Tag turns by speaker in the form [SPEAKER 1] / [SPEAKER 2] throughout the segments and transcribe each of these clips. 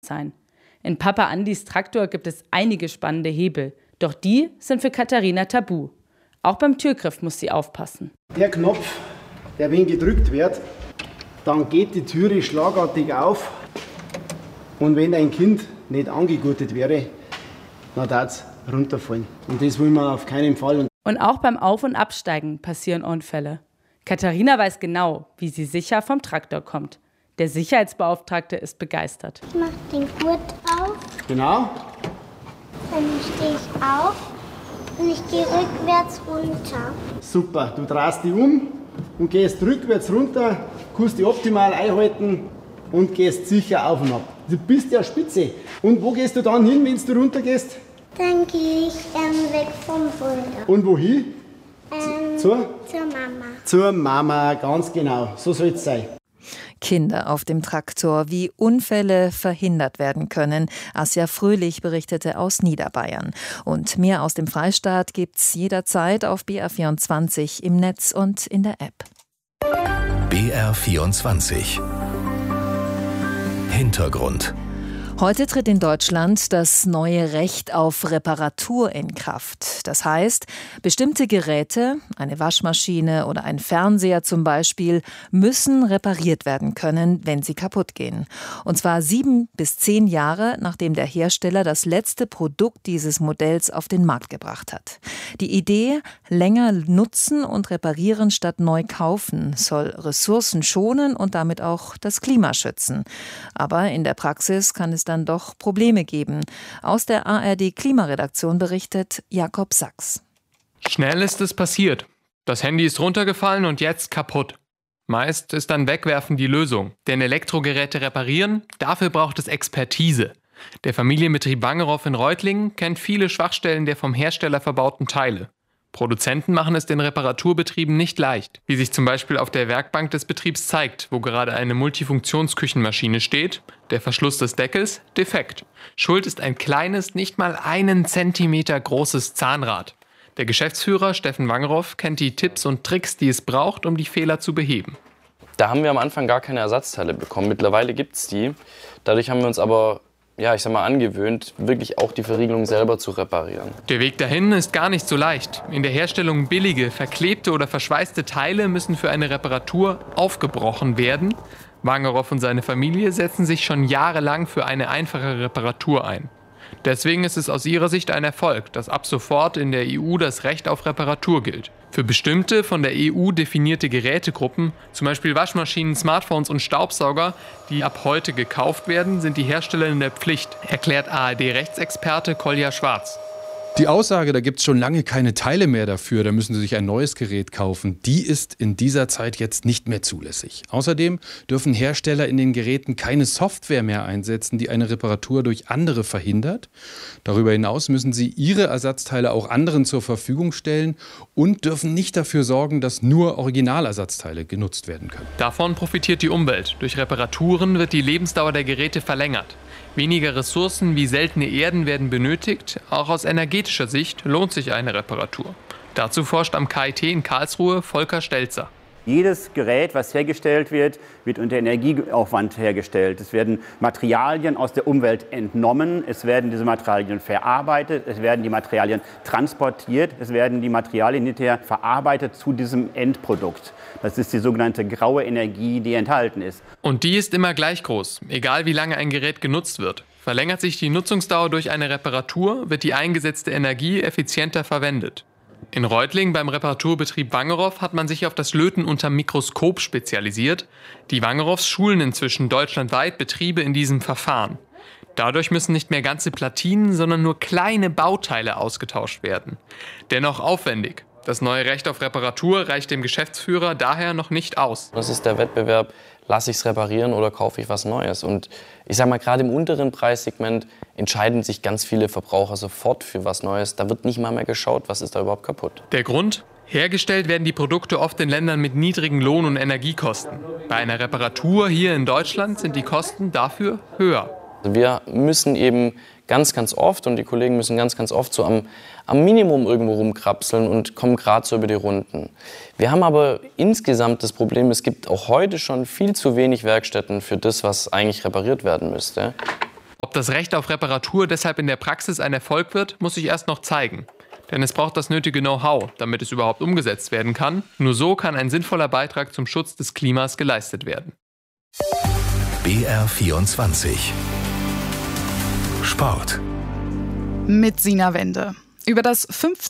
[SPEAKER 1] sein. In Papa Andis Traktor gibt es einige spannende Hebel. Doch die sind für Katharina tabu. Auch beim Türgriff muss sie aufpassen.
[SPEAKER 2] Der Knopf, der wenn gedrückt wird, dann geht die Türe schlagartig auf. Und wenn ein Kind nicht angegurtet wäre, dann darf es runterfallen. Und das wollen wir auf keinen Fall.
[SPEAKER 1] Und auch beim Auf- und Absteigen passieren Unfälle. Katharina weiß genau, wie sie sicher vom Traktor kommt. Der Sicherheitsbeauftragte ist begeistert.
[SPEAKER 3] Ich mache den Gurt auf.
[SPEAKER 2] Genau.
[SPEAKER 3] Dann stehe ich auf und ich gehe rückwärts runter.
[SPEAKER 2] Super, du drehst dich um und gehst rückwärts runter, kannst dich optimal einhalten und gehst sicher auf und ab. Du bist ja spitze. Und wo gehst du dann hin, wenn du runtergehst?
[SPEAKER 3] Dann gehe ich weg vom Boulder.
[SPEAKER 2] Und wohin? Zur
[SPEAKER 3] Mama.
[SPEAKER 2] Zur Mama, ganz genau. So soll es sein.
[SPEAKER 4] Kinder auf dem Traktor, wie Unfälle verhindert werden können. Asja Fröhlich berichtete aus Niederbayern. Und mehr aus dem Freistaat gibt's jederzeit auf BR24 im Netz und in der App.
[SPEAKER 5] BR24 Hintergrund.
[SPEAKER 4] Heute tritt in Deutschland das neue Recht auf Reparatur in Kraft. Das heißt, bestimmte Geräte, eine Waschmaschine oder ein Fernseher zum Beispiel, müssen repariert werden können, wenn sie kaputt gehen. Und zwar 7 bis 10 Jahre, nachdem der Hersteller das letzte Produkt dieses Modells auf den Markt gebracht hat. Die Idee, länger nutzen und reparieren statt neu kaufen, soll Ressourcen schonen und damit auch das Klima schützen. Aber in der Praxis kann es dann doch Probleme geben. Aus der ARD-Klimaredaktion berichtet Jakob Sachs.
[SPEAKER 6] Schnell ist es passiert. Das Handy ist runtergefallen und jetzt kaputt. Meist ist dann Wegwerfen die Lösung. Denn Elektrogeräte reparieren, dafür braucht es Expertise. Der Familienbetrieb Wangerow in Reutlingen kennt viele Schwachstellen der vom Hersteller verbauten Teile. Produzenten machen es den Reparaturbetrieben nicht leicht, wie sich zum Beispiel auf der Werkbank des Betriebs zeigt, wo gerade eine Multifunktionsküchenmaschine steht, der Verschluss des Deckels defekt. Schuld ist ein kleines, nicht mal 1 Zentimeter großes Zahnrad. Der Geschäftsführer Steffen Wangerow kennt die Tipps und Tricks, die es braucht, um die Fehler zu beheben.
[SPEAKER 7] Da haben wir am Anfang gar keine Ersatzteile bekommen. Mittlerweile gibt es die. Dadurch haben wir uns aber angewöhnt, wirklich auch die Verriegelung selber zu reparieren.
[SPEAKER 6] Der Weg dahin ist gar nicht so leicht. In der Herstellung billige, verklebte oder verschweißte Teile müssen für eine Reparatur aufgebrochen werden. Wangerow und seine Familie setzen sich schon jahrelang für eine einfache Reparatur ein. Deswegen ist es aus ihrer Sicht ein Erfolg, dass ab sofort in der EU das Recht auf Reparatur gilt. Für bestimmte von der EU definierte Gerätegruppen, zum Beispiel Waschmaschinen, Smartphones und Staubsauger, die ab heute gekauft werden, sind die Hersteller in der Pflicht, erklärt ARD-Rechtsexperte Kolja Schwarz.
[SPEAKER 8] Die Aussage, da gibt es schon lange keine Teile mehr dafür, da müssen Sie sich ein neues Gerät kaufen, die ist in dieser Zeit jetzt nicht mehr zulässig. Außerdem dürfen Hersteller in den Geräten keine Software mehr einsetzen, die eine Reparatur durch andere verhindert. Darüber hinaus müssen sie ihre Ersatzteile auch anderen zur Verfügung stellen und dürfen nicht dafür sorgen, dass nur Originalersatzteile genutzt werden können.
[SPEAKER 6] Davon profitiert die Umwelt. Durch Reparaturen wird die Lebensdauer der Geräte verlängert. Weniger Ressourcen wie seltene Erden werden benötigt. Auch aus energetischer Sicht lohnt sich eine Reparatur. Dazu forscht am KIT in Karlsruhe Volker Stelzer.
[SPEAKER 9] Jedes Gerät, was hergestellt wird, wird unter Energieaufwand hergestellt. Es werden Materialien aus der Umwelt entnommen, es werden diese Materialien verarbeitet, es werden die Materialien transportiert, es werden die Materialien hinterher verarbeitet zu diesem Endprodukt. Das ist die sogenannte graue Energie, die enthalten ist.
[SPEAKER 6] Und die ist immer gleich groß, egal wie lange ein Gerät genutzt wird. Verlängert sich die Nutzungsdauer durch eine Reparatur, wird die eingesetzte Energie effizienter verwendet. In Reutlingen beim Reparaturbetrieb Wangerow hat man sich auf das Löten unterm Mikroskop spezialisiert. Die Wangerows schulen inzwischen deutschlandweit Betriebe in diesem Verfahren. Dadurch müssen nicht mehr ganze Platinen, sondern nur kleine Bauteile ausgetauscht werden. Dennoch aufwendig. Das neue Recht auf Reparatur reicht dem Geschäftsführer daher noch nicht aus.
[SPEAKER 7] Das ist der Wettbewerb, lasse ich es reparieren oder kaufe ich was Neues? Und ich sage mal, gerade im unteren Preissegment entscheiden sich ganz viele Verbraucher sofort für was Neues. Da wird nicht mal mehr geschaut, was ist da überhaupt kaputt.
[SPEAKER 6] Der Grund? Hergestellt werden die Produkte oft in Ländern mit niedrigen Lohn- und Energiekosten. Bei einer Reparatur hier in Deutschland sind die Kosten dafür höher.
[SPEAKER 7] Wir müssen eben ganz oft, und die Kollegen müssen ganz oft so am Minimum irgendwo rumkrapseln und kommen gerade so über die Runden. Wir haben aber insgesamt das Problem, es gibt auch heute schon viel zu wenig Werkstätten für das, was eigentlich repariert werden müsste.
[SPEAKER 6] Ob das Recht auf Reparatur deshalb in der Praxis ein Erfolg wird, muss sich erst noch zeigen. Denn es braucht das nötige Know-how, damit es überhaupt umgesetzt werden kann. Nur so kann ein sinnvoller Beitrag zum Schutz des Klimas geleistet werden.
[SPEAKER 5] BR24 Sport.
[SPEAKER 10] Mit Sina Wende. Über das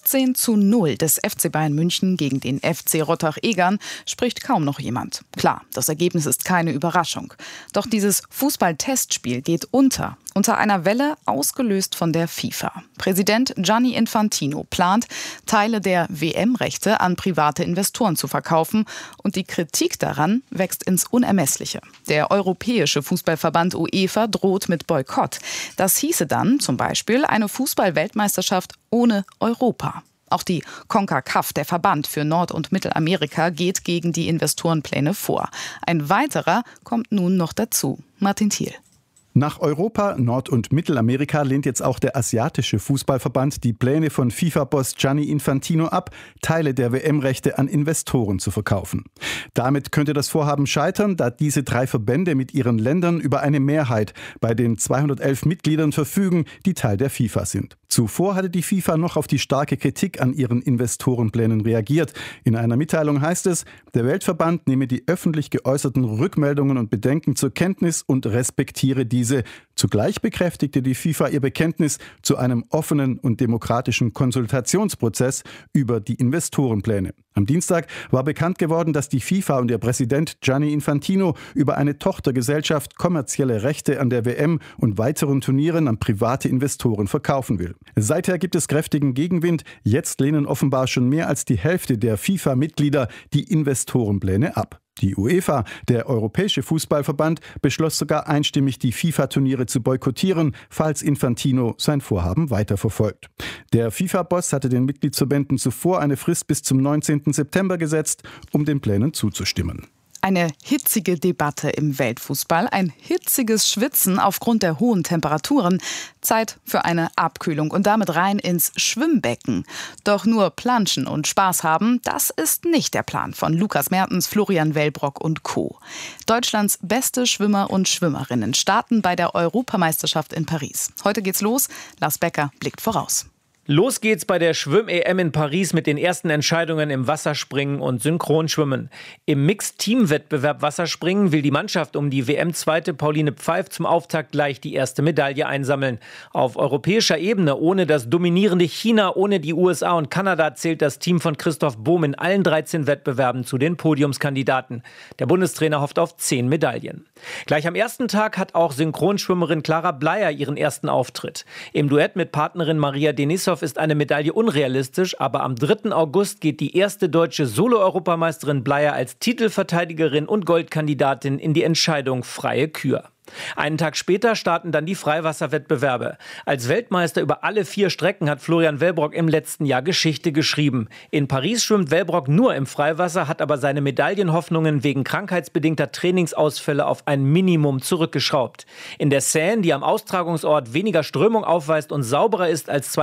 [SPEAKER 10] 15:0 des FC Bayern München gegen den FC Rottach-Egern spricht kaum noch jemand. Klar, das Ergebnis ist keine Überraschung. Doch dieses Fußball-Testspiel geht unter einer Welle, ausgelöst von der FIFA. Präsident Gianni Infantino plant, Teile der WM-Rechte an private Investoren zu verkaufen und die Kritik daran wächst ins Unermessliche. Der Europäische Fußballverband UEFA droht mit Boykott. Das hieße dann zum Beispiel eine Fußball-Weltmeisterschaft ohne Europa. Auch die CONCACAF, der Verband für Nord- und Mittelamerika, geht gegen die Investorenpläne vor. Ein weiterer kommt nun noch dazu. Martin Thiel.
[SPEAKER 11] Nach Europa, Nord- und Mittelamerika lehnt jetzt auch der asiatische Fußballverband die Pläne von FIFA-Boss Gianni Infantino ab, Teile der WM-Rechte an Investoren zu verkaufen. Damit könnte das Vorhaben scheitern, da diese 3 Verbände mit ihren Ländern über eine Mehrheit bei den 211 Mitgliedern verfügen, die Teil der FIFA sind. Zuvor hatte die FIFA noch auf die starke Kritik an ihren Investorenplänen reagiert. In einer Mitteilung heißt es, der Weltverband nehme die öffentlich geäußerten Rückmeldungen und Bedenken zur Kenntnis und respektiere diese. Zugleich bekräftigte die FIFA ihr Bekenntnis zu einem offenen und demokratischen Konsultationsprozess über die Investorenpläne. Am Dienstag war bekannt geworden, dass die FIFA und ihr Präsident Gianni Infantino über eine Tochtergesellschaft kommerzielle Rechte an der WM und weiteren Turnieren an private Investoren verkaufen will. Seither gibt es kräftigen Gegenwind. Jetzt lehnen offenbar schon mehr als die Hälfte der FIFA-Mitglieder die Investorenpläne ab. Die UEFA, der Europäische Fußballverband, beschloss sogar einstimmig, die FIFA-Turniere zu boykottieren, falls Infantino sein Vorhaben weiterverfolgt. Der FIFA-Boss hatte den Mitgliedsverbänden zuvor eine Frist bis zum 19. September gesetzt, um den Plänen zuzustimmen.
[SPEAKER 10] Eine hitzige Debatte im Weltfußball, ein hitziges Schwitzen aufgrund der hohen Temperaturen. Zeit für eine Abkühlung und damit rein ins Schwimmbecken. Doch nur planschen und Spaß haben, das ist nicht der Plan von Lukas Mertens, Florian Wellbrock und Co. Deutschlands beste Schwimmer und Schwimmerinnen starten bei der Europameisterschaft in Paris. Heute geht's los. Lars Becker blickt voraus.
[SPEAKER 12] Los geht's bei der Schwimm-EM in Paris mit den ersten Entscheidungen im Wasserspringen und Synchronschwimmen. Im Mixed-Team-Wettbewerb Wasserspringen will die Mannschaft um die WM-Zweite Pauline Pfeif zum Auftakt gleich die erste Medaille einsammeln. Auf europäischer Ebene ohne das dominierende China, ohne die USA und Kanada zählt das Team von Christoph Bohm in allen 13 Wettbewerben zu den Podiumskandidaten. Der Bundestrainer hofft auf 10 Medaillen. Gleich am ersten Tag hat auch Synchronschwimmerin Clara Bleier ihren ersten Auftritt. Im Duett mit Partnerin Maria Denisov ist eine Medaille unrealistisch, aber am 3. August geht die erste deutsche Solo-Europameisterin Bleier als Titelverteidigerin und Goldkandidatin in die Entscheidung freie Kür. Einen Tag später starten dann die Freiwasserwettbewerbe. Als Weltmeister über alle 4 Strecken hat Florian Wellbrock im letzten Jahr Geschichte geschrieben. In Paris schwimmt Wellbrock nur im Freiwasser, hat aber seine Medaillenhoffnungen wegen krankheitsbedingter Trainingsausfälle auf ein Minimum zurückgeschraubt. In der Seine, die am Austragungsort weniger Strömung aufweist und sauberer ist als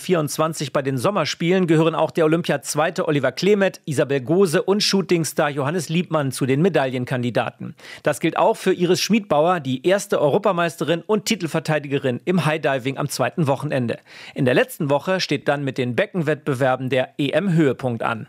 [SPEAKER 12] 2024 bei den Sommerspielen, gehören auch der Olympia-Zweite Oliver Klemet, Isabel Gose und Shootingstar Johannes Liebmann zu den Medaillenkandidaten. Das gilt auch für Iris Schmidbauer, die erste Europameisterin und Titelverteidigerin im Highdiving am 2. Wochenende. In der letzten Woche steht dann mit den Beckenwettbewerben der EM-Höhepunkt an.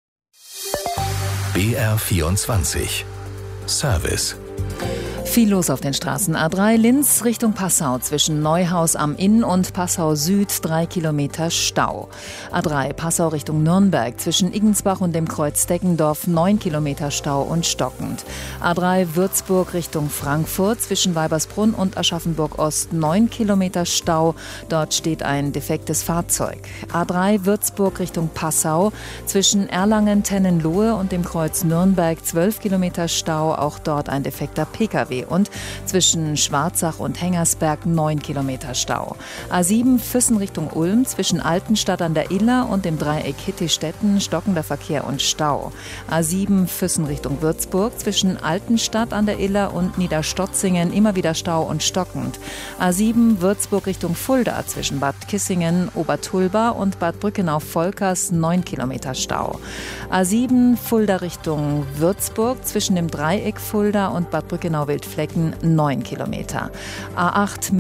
[SPEAKER 5] BR24 Service.
[SPEAKER 4] Viel los auf den Straßen. A3 Linz Richtung Passau zwischen Neuhaus am Inn und Passau Süd 3 Kilometer Stau. A3 Passau Richtung Nürnberg zwischen Iggensbach und dem Kreuz Deggendorf 9 Kilometer Stau und stockend. A3 Würzburg Richtung Frankfurt zwischen Weibersbrunn und Aschaffenburg Ost 9 Kilometer Stau. Dort steht ein defektes Fahrzeug. A3 Würzburg Richtung Passau zwischen Erlangen-Tennenlohe und dem Kreuz Nürnberg 12 Kilometer Stau. Auch dort ein defekter Pkw. Und zwischen Schwarzach und Hengersberg 9 Kilometer Stau. A7 Füssen Richtung Ulm zwischen Altenstadt an der Iller und dem Dreieck Hittistetten stockender Verkehr und Stau. A7 Füssen Richtung Würzburg zwischen Altenstadt an der Iller und Niederstotzingen immer wieder Stau und stockend. A7 Würzburg Richtung Fulda zwischen Bad Kissingen, Obertulba und Bad Brückenau-Volkers 9 Kilometer Stau. A7 Fulda Richtung Würzburg zwischen dem Dreieck Fulda und Bad Brückenau-Wildflecken 9 Kilometer. A8 München Richtung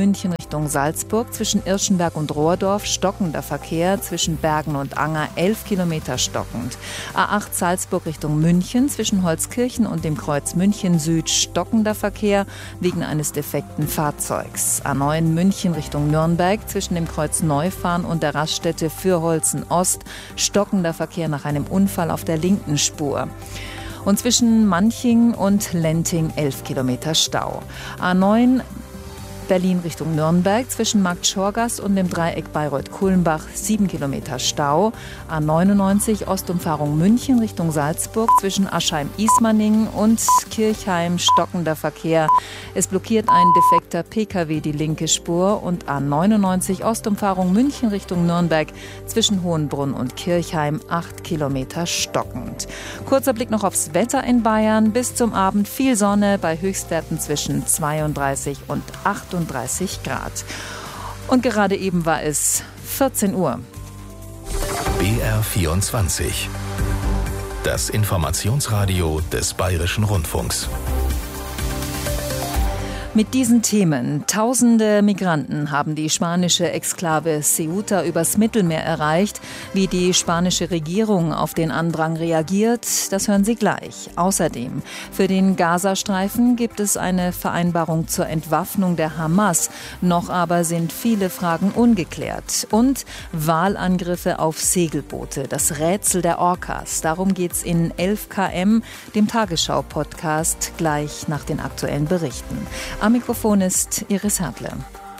[SPEAKER 4] Richtung Salzburg zwischen Irschenberg und Rohrdorf stockender Verkehr, zwischen Bergen und Anger 11 Kilometer stockend. A8 Salzburg Richtung München zwischen Holzkirchen und dem Kreuz München Süd stockender Verkehr wegen eines defekten Fahrzeugs. A9 München Richtung Nürnberg zwischen dem Kreuz Neufahren und der Raststätte Fürholzen Ost stockender Verkehr nach einem Unfall auf der linken Spur. Und zwischen Manching und Lenting 11 Kilometer Stau. A9 Berlin Richtung Nürnberg zwischen Markt Schorgast und dem Dreieck Bayreuth-Kulmbach 7 Kilometer Stau. A99 Ostumfahrung München Richtung Salzburg zwischen Aschheim-Ismaning und Kirchheim stockender Verkehr. Es blockiert ein defekter Pkw die linke Spur und A99 Ostumfahrung München Richtung Nürnberg zwischen Hohenbrunn und Kirchheim 8 Kilometer stockend. Kurzer Blick noch aufs Wetter in Bayern. Bis zum Abend viel Sonne bei Höchstwerten zwischen 32 und 38 Grad. Und gerade eben war es 14 Uhr.
[SPEAKER 5] BR24. Das Informationsradio des Bayerischen Rundfunks.
[SPEAKER 4] Mit diesen Themen. Tausende Migranten haben die spanische Exklave Ceuta übers Mittelmeer erreicht. Wie die spanische Regierung auf den Andrang reagiert, das hören Sie gleich. Außerdem, für den Gazastreifen gibt es eine Vereinbarung zur Entwaffnung der Hamas. Noch aber sind viele Fragen ungeklärt. Und Wahlangriffe auf Segelboote, das Rätsel der Orcas. Darum geht's in 11 km, dem Tagesschau-Podcast, gleich nach den aktuellen Berichten. Am Mikrofon ist Iris Hertle.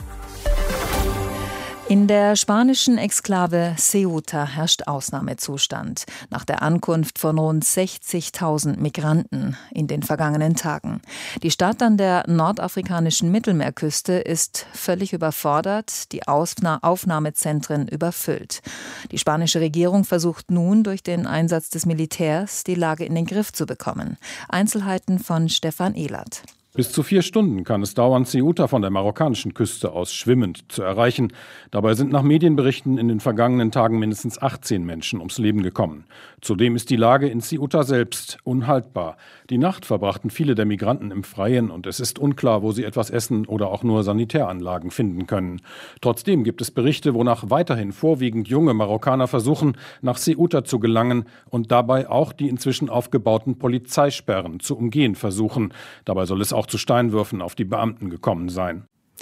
[SPEAKER 4] In der spanischen Exklave Ceuta herrscht Ausnahmezustand nach der Ankunft von rund 60.000 Migranten in den vergangenen Tagen. Die Stadt an der nordafrikanischen Mittelmeerküste ist völlig überfordert, die Aufnahmezentren überfüllt. Die spanische Regierung versucht nun durch den Einsatz des Militärs die Lage in den Griff zu bekommen. Einzelheiten von Stefan Ehlert.
[SPEAKER 13] Bis zu 4 Stunden kann es dauern, Ceuta von der marokkanischen Küste aus schwimmend zu erreichen. Dabei sind nach Medienberichten in den vergangenen Tagen mindestens 18 Menschen ums Leben gekommen. Zudem ist die Lage in Ceuta selbst unhaltbar. Die Nacht verbrachten viele der Migranten im Freien und es ist unklar, wo sie etwas essen oder auch nur Sanitäranlagen finden können. Trotzdem gibt es Berichte, wonach weiterhin vorwiegend junge Marokkaner versuchen, nach Ceuta zu gelangen und dabei auch die inzwischen aufgebauten Polizeisperren zu umgehen versuchen. Dabei soll es auch zu Steinwürfen auf die Beamten gekommen sein.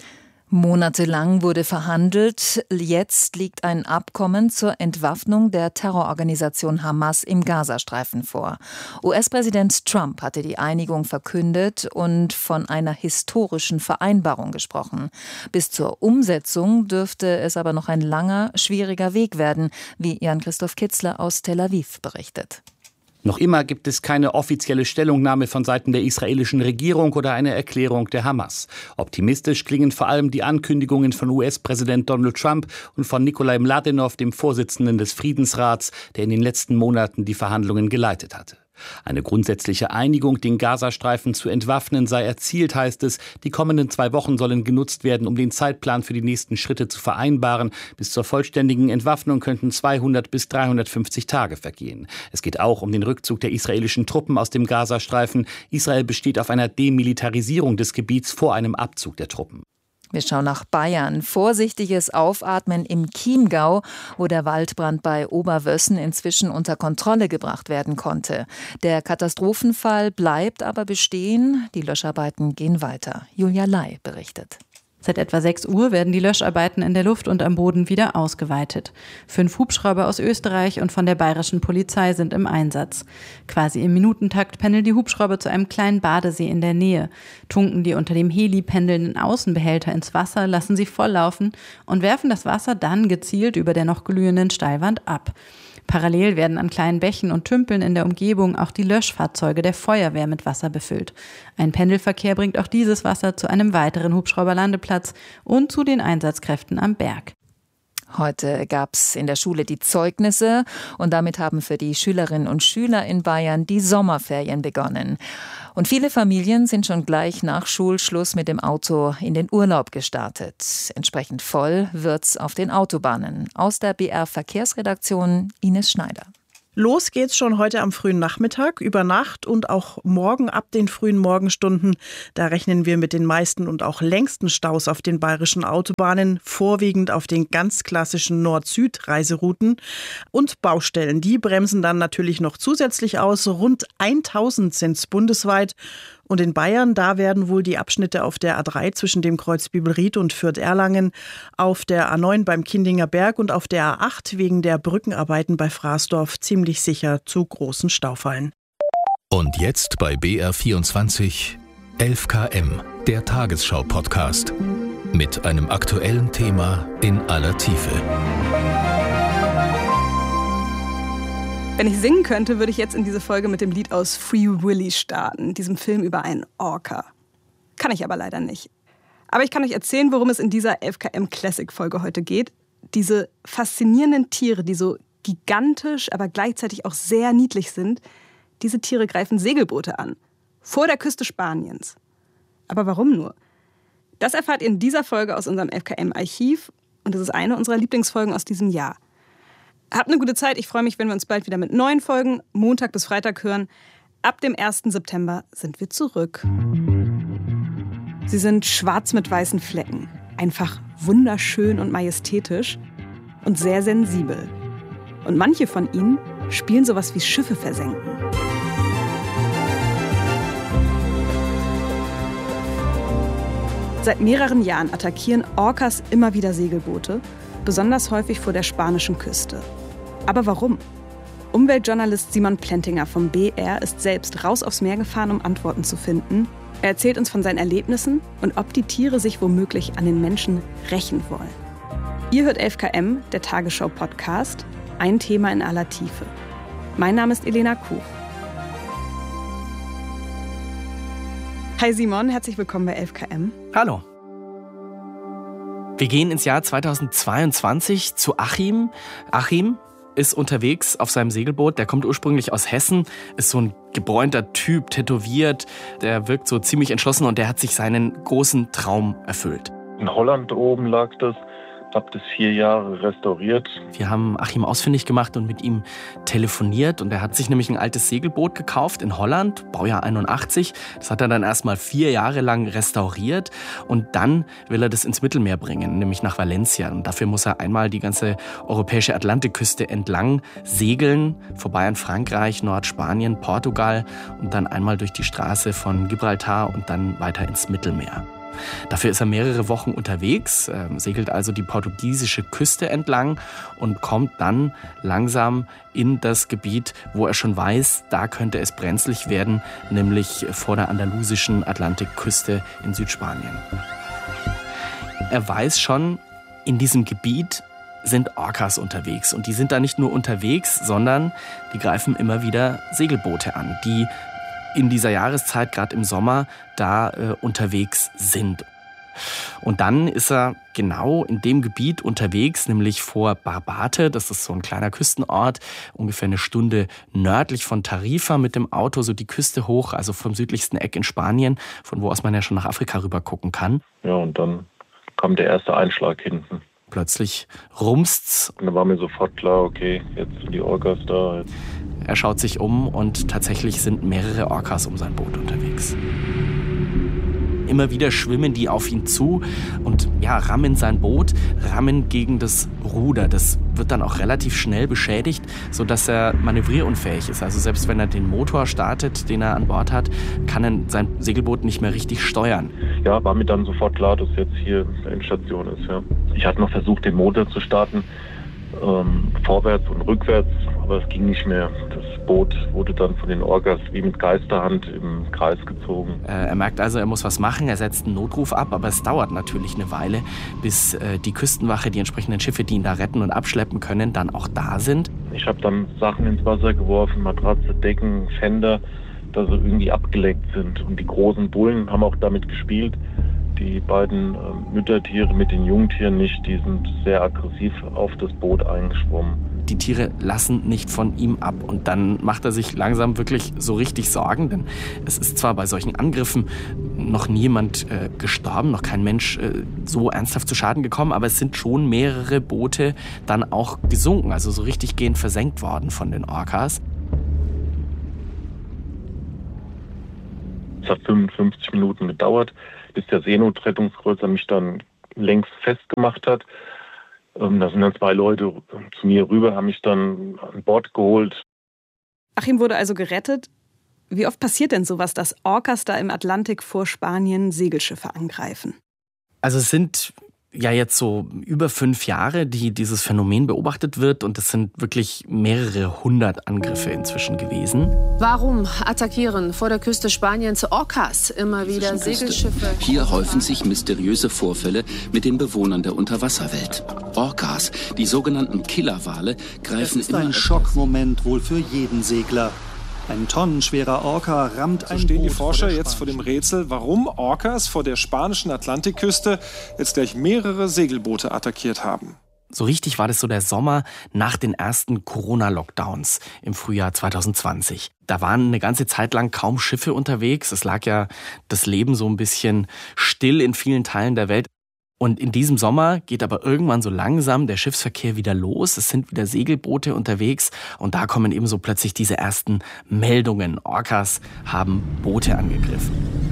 [SPEAKER 4] Monatelang wurde verhandelt. Jetzt liegt ein Abkommen zur Entwaffnung der Terrororganisation Hamas im Gazastreifen vor. US-Präsident Trump hatte die Einigung verkündet und von einer historischen Vereinbarung gesprochen. Bis zur Umsetzung dürfte es aber noch ein langer, schwieriger Weg werden, wie Jan-Christoph Kitzler aus Tel Aviv berichtet.
[SPEAKER 14] Noch immer gibt es keine offizielle Stellungnahme von Seiten der israelischen Regierung oder eine Erklärung der Hamas. Optimistisch klingen vor allem die Ankündigungen von US-Präsident Donald Trump und von Nikolai Mladenov, dem Vorsitzenden des Friedensrats, der in den letzten Monaten die Verhandlungen geleitet hatte. Eine grundsätzliche Einigung, den Gazastreifen zu entwaffnen, sei erzielt, heißt es. Die kommenden 2 Wochen sollen genutzt werden, um den Zeitplan für die nächsten Schritte zu vereinbaren. Bis zur vollständigen Entwaffnung könnten 200 bis 350 Tage vergehen. Es geht auch um den Rückzug der israelischen Truppen aus dem Gazastreifen. Israel besteht auf einer Demilitarisierung des Gebiets vor einem Abzug der Truppen.
[SPEAKER 4] Wir schauen nach Bayern. Vorsichtiges Aufatmen im Chiemgau, wo der Waldbrand bei Oberwössen inzwischen unter Kontrolle gebracht werden konnte. Der Katastrophenfall bleibt aber bestehen. Die Löscharbeiten gehen weiter. Julia Lai berichtet.
[SPEAKER 15] Seit etwa 6 Uhr werden die Löscharbeiten in der Luft und am Boden wieder ausgeweitet. 5 Hubschrauber aus Österreich und von der bayerischen Polizei sind im Einsatz. Quasi im Minutentakt pendeln die Hubschrauber zu einem kleinen Badesee in der Nähe, tunken die unter dem Heli pendelnden Außenbehälter ins Wasser, lassen sie volllaufen und werfen das Wasser dann gezielt über der noch glühenden Steilwand ab. Parallel werden an kleinen Bächen und Tümpeln in der Umgebung auch die Löschfahrzeuge der Feuerwehr mit Wasser befüllt. Ein Pendelverkehr bringt auch dieses Wasser zu einem weiteren Hubschrauberlandeplatz und zu den Einsatzkräften am Berg.
[SPEAKER 4] Heute gab es in der Schule die Zeugnisse und damit haben für die Schülerinnen und Schüler in Bayern die Sommerferien begonnen. Und viele Familien sind schon gleich nach Schulschluss mit dem Auto in den Urlaub gestartet. Entsprechend voll wird's auf den Autobahnen. Aus der BR Verkehrsredaktion Ines Schneider.
[SPEAKER 16] Los geht's schon heute am frühen Nachmittag, über Nacht und auch morgen ab den frühen Morgenstunden. Da rechnen wir mit den meisten und auch längsten Staus auf den bayerischen Autobahnen, vorwiegend auf den ganz klassischen Nord-Süd-Reiserouten. Und Baustellen, die bremsen dann natürlich noch zusätzlich aus. Rund 1000 sind's bundesweit. Und in Bayern, da werden wohl die Abschnitte auf der A3 zwischen dem Kreuz Bibelried und Fürth-Erlangen, auf der A9 beim Kindinger Berg und auf der A8 wegen der Brückenarbeiten bei Fraßdorf ziemlich sicher zu großen Staufallen.
[SPEAKER 5] Und jetzt bei BR24 11 km, der Tagesschau-Podcast. Mit einem aktuellen Thema in aller Tiefe.
[SPEAKER 17] Wenn ich singen könnte, würde ich jetzt in diese Folge mit dem Lied aus Free Willy starten, diesem Film über einen Orca. Kann ich aber leider nicht. Aber ich kann euch erzählen, worum es in dieser 11 km Classic-Folge heute geht. Diese faszinierenden Tiere, die so gigantisch, aber gleichzeitig auch sehr niedlich sind, diese Tiere greifen Segelboote an. Vor der Küste Spaniens. Aber warum nur? Das erfahrt ihr in dieser Folge aus unserem 11 km Archiv. Und das ist eine unserer Lieblingsfolgen aus diesem Jahr. Habt eine gute Zeit. Ich freue mich, wenn wir uns bald wieder mit neuen Folgen Montag bis Freitag hören. Ab dem 1. September sind wir zurück. Sie sind schwarz mit weißen Flecken. Einfach wunderschön und majestätisch und sehr sensibel. Und manche von ihnen spielen sowas wie Schiffe versenken. Seit mehreren Jahren attackieren Orcas immer wieder Segelboote, besonders häufig vor der spanischen Küste. Aber warum? Umweltjournalist Simon Plentinger vom BR ist selbst raus aufs Meer gefahren, um Antworten zu finden. Er erzählt uns von seinen Erlebnissen und ob die Tiere sich womöglich an den Menschen rächen wollen. Ihr hört 11 km, der Tagesschau-Podcast, ein Thema in aller Tiefe. Mein Name ist Elena Kuch. Hi Simon, herzlich willkommen bei 11 km.
[SPEAKER 18] Hallo. Wir gehen ins Jahr 2022 zu Achim. Achim ist unterwegs auf seinem Segelboot. Der kommt ursprünglich aus Hessen, ist so ein gebräunter Typ, tätowiert. Der wirkt so ziemlich entschlossen und der hat sich seinen großen Traum erfüllt.
[SPEAKER 19] In Holland oben lag das. Habe das 4 Jahre restauriert.
[SPEAKER 18] Wir haben Achim ausfindig gemacht und mit ihm telefoniert. Und er hat sich nämlich ein altes Segelboot gekauft in Holland, Baujahr 81. Das hat er dann erstmal 4 Jahre lang restauriert. Und dann will er das ins Mittelmeer bringen, nämlich nach Valencia. Und dafür muss er einmal die ganze europäische Atlantikküste entlang segeln, vorbei an Frankreich, Nordspanien, Portugal und dann einmal durch die Straße von Gibraltar und dann weiter ins Mittelmeer. Dafür ist er mehrere Wochen unterwegs, segelt also die portugiesische Küste entlang und kommt dann langsam in das Gebiet, wo er schon weiß, da könnte es brenzlig werden, nämlich vor der andalusischen Atlantikküste in Südspanien. Er weiß schon, in diesem Gebiet sind Orcas unterwegs. Und die sind da nicht nur unterwegs, sondern die greifen immer wieder Segelboote an, die in dieser Jahreszeit, gerade im Sommer, da unterwegs sind. Und dann ist er genau in dem Gebiet unterwegs, nämlich vor Barbate. Das ist so ein kleiner Küstenort, ungefähr eine Stunde nördlich von Tarifa mit dem Auto, so die Küste hoch, also vom südlichsten Eck in Spanien, von wo aus man ja schon nach Afrika rüber gucken kann.
[SPEAKER 19] Ja, und dann kam der erste Einschlag hinten.
[SPEAKER 18] Plötzlich rumst's.
[SPEAKER 19] Und dann war mir sofort klar, okay, jetzt sind die Orcas da.
[SPEAKER 18] Er schaut sich um und tatsächlich sind mehrere Orcas um sein Boot unterwegs. Immer wieder schwimmen die auf ihn zu und rammen sein Boot, rammen gegen das Ruder. Das wird dann auch relativ schnell beschädigt, sodass er manövrierunfähig ist. Also selbst wenn er den Motor startet, den er an Bord hat, kann er sein Segelboot nicht mehr richtig steuern.
[SPEAKER 19] Ja, war mir dann sofort klar, dass jetzt hier eine Endstation ist. Ja. Ich hatte noch versucht, den Motor zu starten, vorwärts und rückwärts, aber es ging nicht mehr. Das Boot wurde dann von den Orcas wie mit Geisterhand im Kreis gezogen.
[SPEAKER 18] Er merkt also, er muss was machen, er setzt einen Notruf ab, aber es dauert natürlich eine Weile, bis die Küstenwache, die entsprechenden Schiffe, die ihn da retten und abschleppen können, dann auch da sind.
[SPEAKER 19] Ich habe dann Sachen ins Wasser geworfen, Matratze, Decken, Fender, dass sie irgendwie abgelenkt sind. Und die großen Bullen haben auch damit gespielt. Die beiden Müttertiere mit den Jungtieren nicht, die sind sehr aggressiv auf das Boot eingeschwommen.
[SPEAKER 18] Die Tiere lassen nicht von ihm ab und dann macht er sich langsam wirklich so richtig Sorgen, denn es ist zwar bei solchen Angriffen noch niemand gestorben, noch kein Mensch so ernsthaft zu Schaden gekommen, aber es sind schon mehrere Boote dann auch gesunken, also so richtig gehend versenkt worden von den Orcas.
[SPEAKER 19] Es hat 55 Minuten gedauert, bis der Seenotrettungskreuzer mich dann längst festgemacht hat. Da sind dann 2 Leute zu mir rüber, haben mich dann an Bord geholt.
[SPEAKER 17] Achim wurde also gerettet. Wie oft passiert denn sowas, dass Orcas da im Atlantik vor Spanien Segelschiffe angreifen?
[SPEAKER 18] Also es sind ja jetzt so über 5 Jahre, die dieses Phänomen beobachtet wird, und es sind wirklich mehrere 100 Angriffe inzwischen gewesen.
[SPEAKER 20] Warum attackieren vor der Küste Spaniens Orcas immer wieder Segelschiffe?
[SPEAKER 21] Hier häufen sich mysteriöse Vorfälle mit den Bewohnern der Unterwasserwelt. Orcas, die sogenannten Killerwale, greifen
[SPEAKER 22] immer. Ein Schockmoment wohl für jeden Segler. Ein tonnenschwerer Orca rammt ein Boot. So stehen die Forscher jetzt vor dem Rätsel, warum Orcas vor der spanischen Atlantikküste jetzt gleich mehrere Segelboote attackiert haben.
[SPEAKER 18] So richtig war das so der Sommer nach den ersten Corona-Lockdowns im Frühjahr 2020. Da waren eine ganze Zeit lang kaum Schiffe unterwegs. Es lag ja das Leben so ein bisschen still in vielen Teilen der Welt. Und in diesem Sommer geht aber irgendwann so langsam der Schiffsverkehr wieder los. Es sind wieder Segelboote unterwegs und da kommen eben so plötzlich diese ersten Meldungen. Orcas haben Boote angegriffen.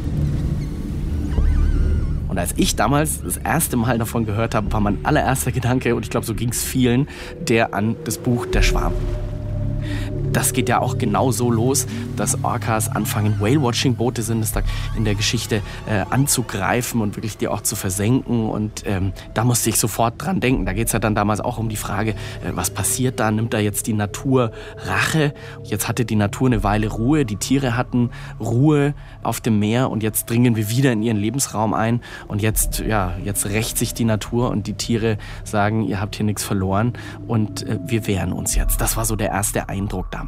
[SPEAKER 18] Und als ich damals das erste Mal davon gehört habe, war mein allererster Gedanke, und ich glaube, so ging es vielen, der an das Buch Der Schwarm. Das geht ja auch genau so los, dass Orcas anfangen, Whale-Watching-Boote sind es da in der Geschichte, anzugreifen und wirklich die auch zu versenken. Und da musste ich sofort dran denken. Da geht es ja dann damals auch um die Frage, was passiert da? Nimmt da jetzt die Natur Rache? Jetzt hatte die Natur eine Weile Ruhe, die Tiere hatten Ruhe auf dem Meer und jetzt dringen wir wieder in ihren Lebensraum ein. Und jetzt rächt sich die Natur und die Tiere sagen, ihr habt hier nichts verloren und wir wehren uns jetzt. Das war so der erste Eindruck damals.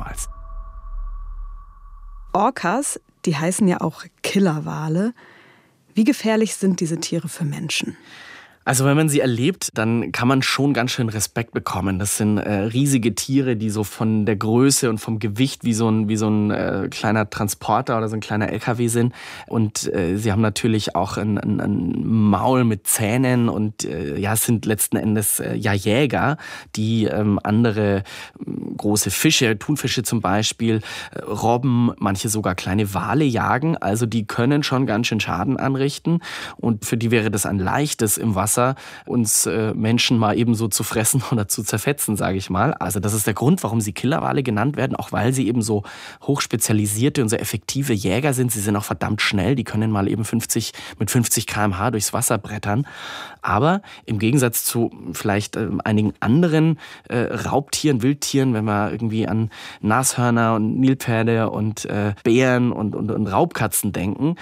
[SPEAKER 17] Orcas, die heißen ja auch Killerwale. Wie gefährlich sind diese Tiere für Menschen?
[SPEAKER 18] Also wenn man sie erlebt, dann kann man schon ganz schön Respekt bekommen. Das sind riesige Tiere, die so von der Größe und vom Gewicht wie so ein kleiner Transporter oder so ein kleiner LKW sind. Und sie haben natürlich auch ein Maul mit Zähnen und es sind letzten Endes Jäger, die andere große Fische, Thunfische zum Beispiel, Robben, manche sogar kleine Wale jagen. Also die können schon ganz schön Schaden anrichten. Und für die wäre das ein leichtes im Wasser, uns Menschen mal eben so zu fressen oder zu zerfetzen, sage ich mal. Also das ist der Grund, warum sie Killerwale genannt werden, auch weil sie eben so hochspezialisierte und so effektive Jäger sind. Sie sind auch verdammt schnell, die können mal eben mit 50 km/h durchs Wasser brettern. Aber im Gegensatz zu vielleicht einigen anderen Raubtieren, Wildtieren, wenn wir irgendwie an Nashörner und Nilpferde und Bären und Raubkatzen denken,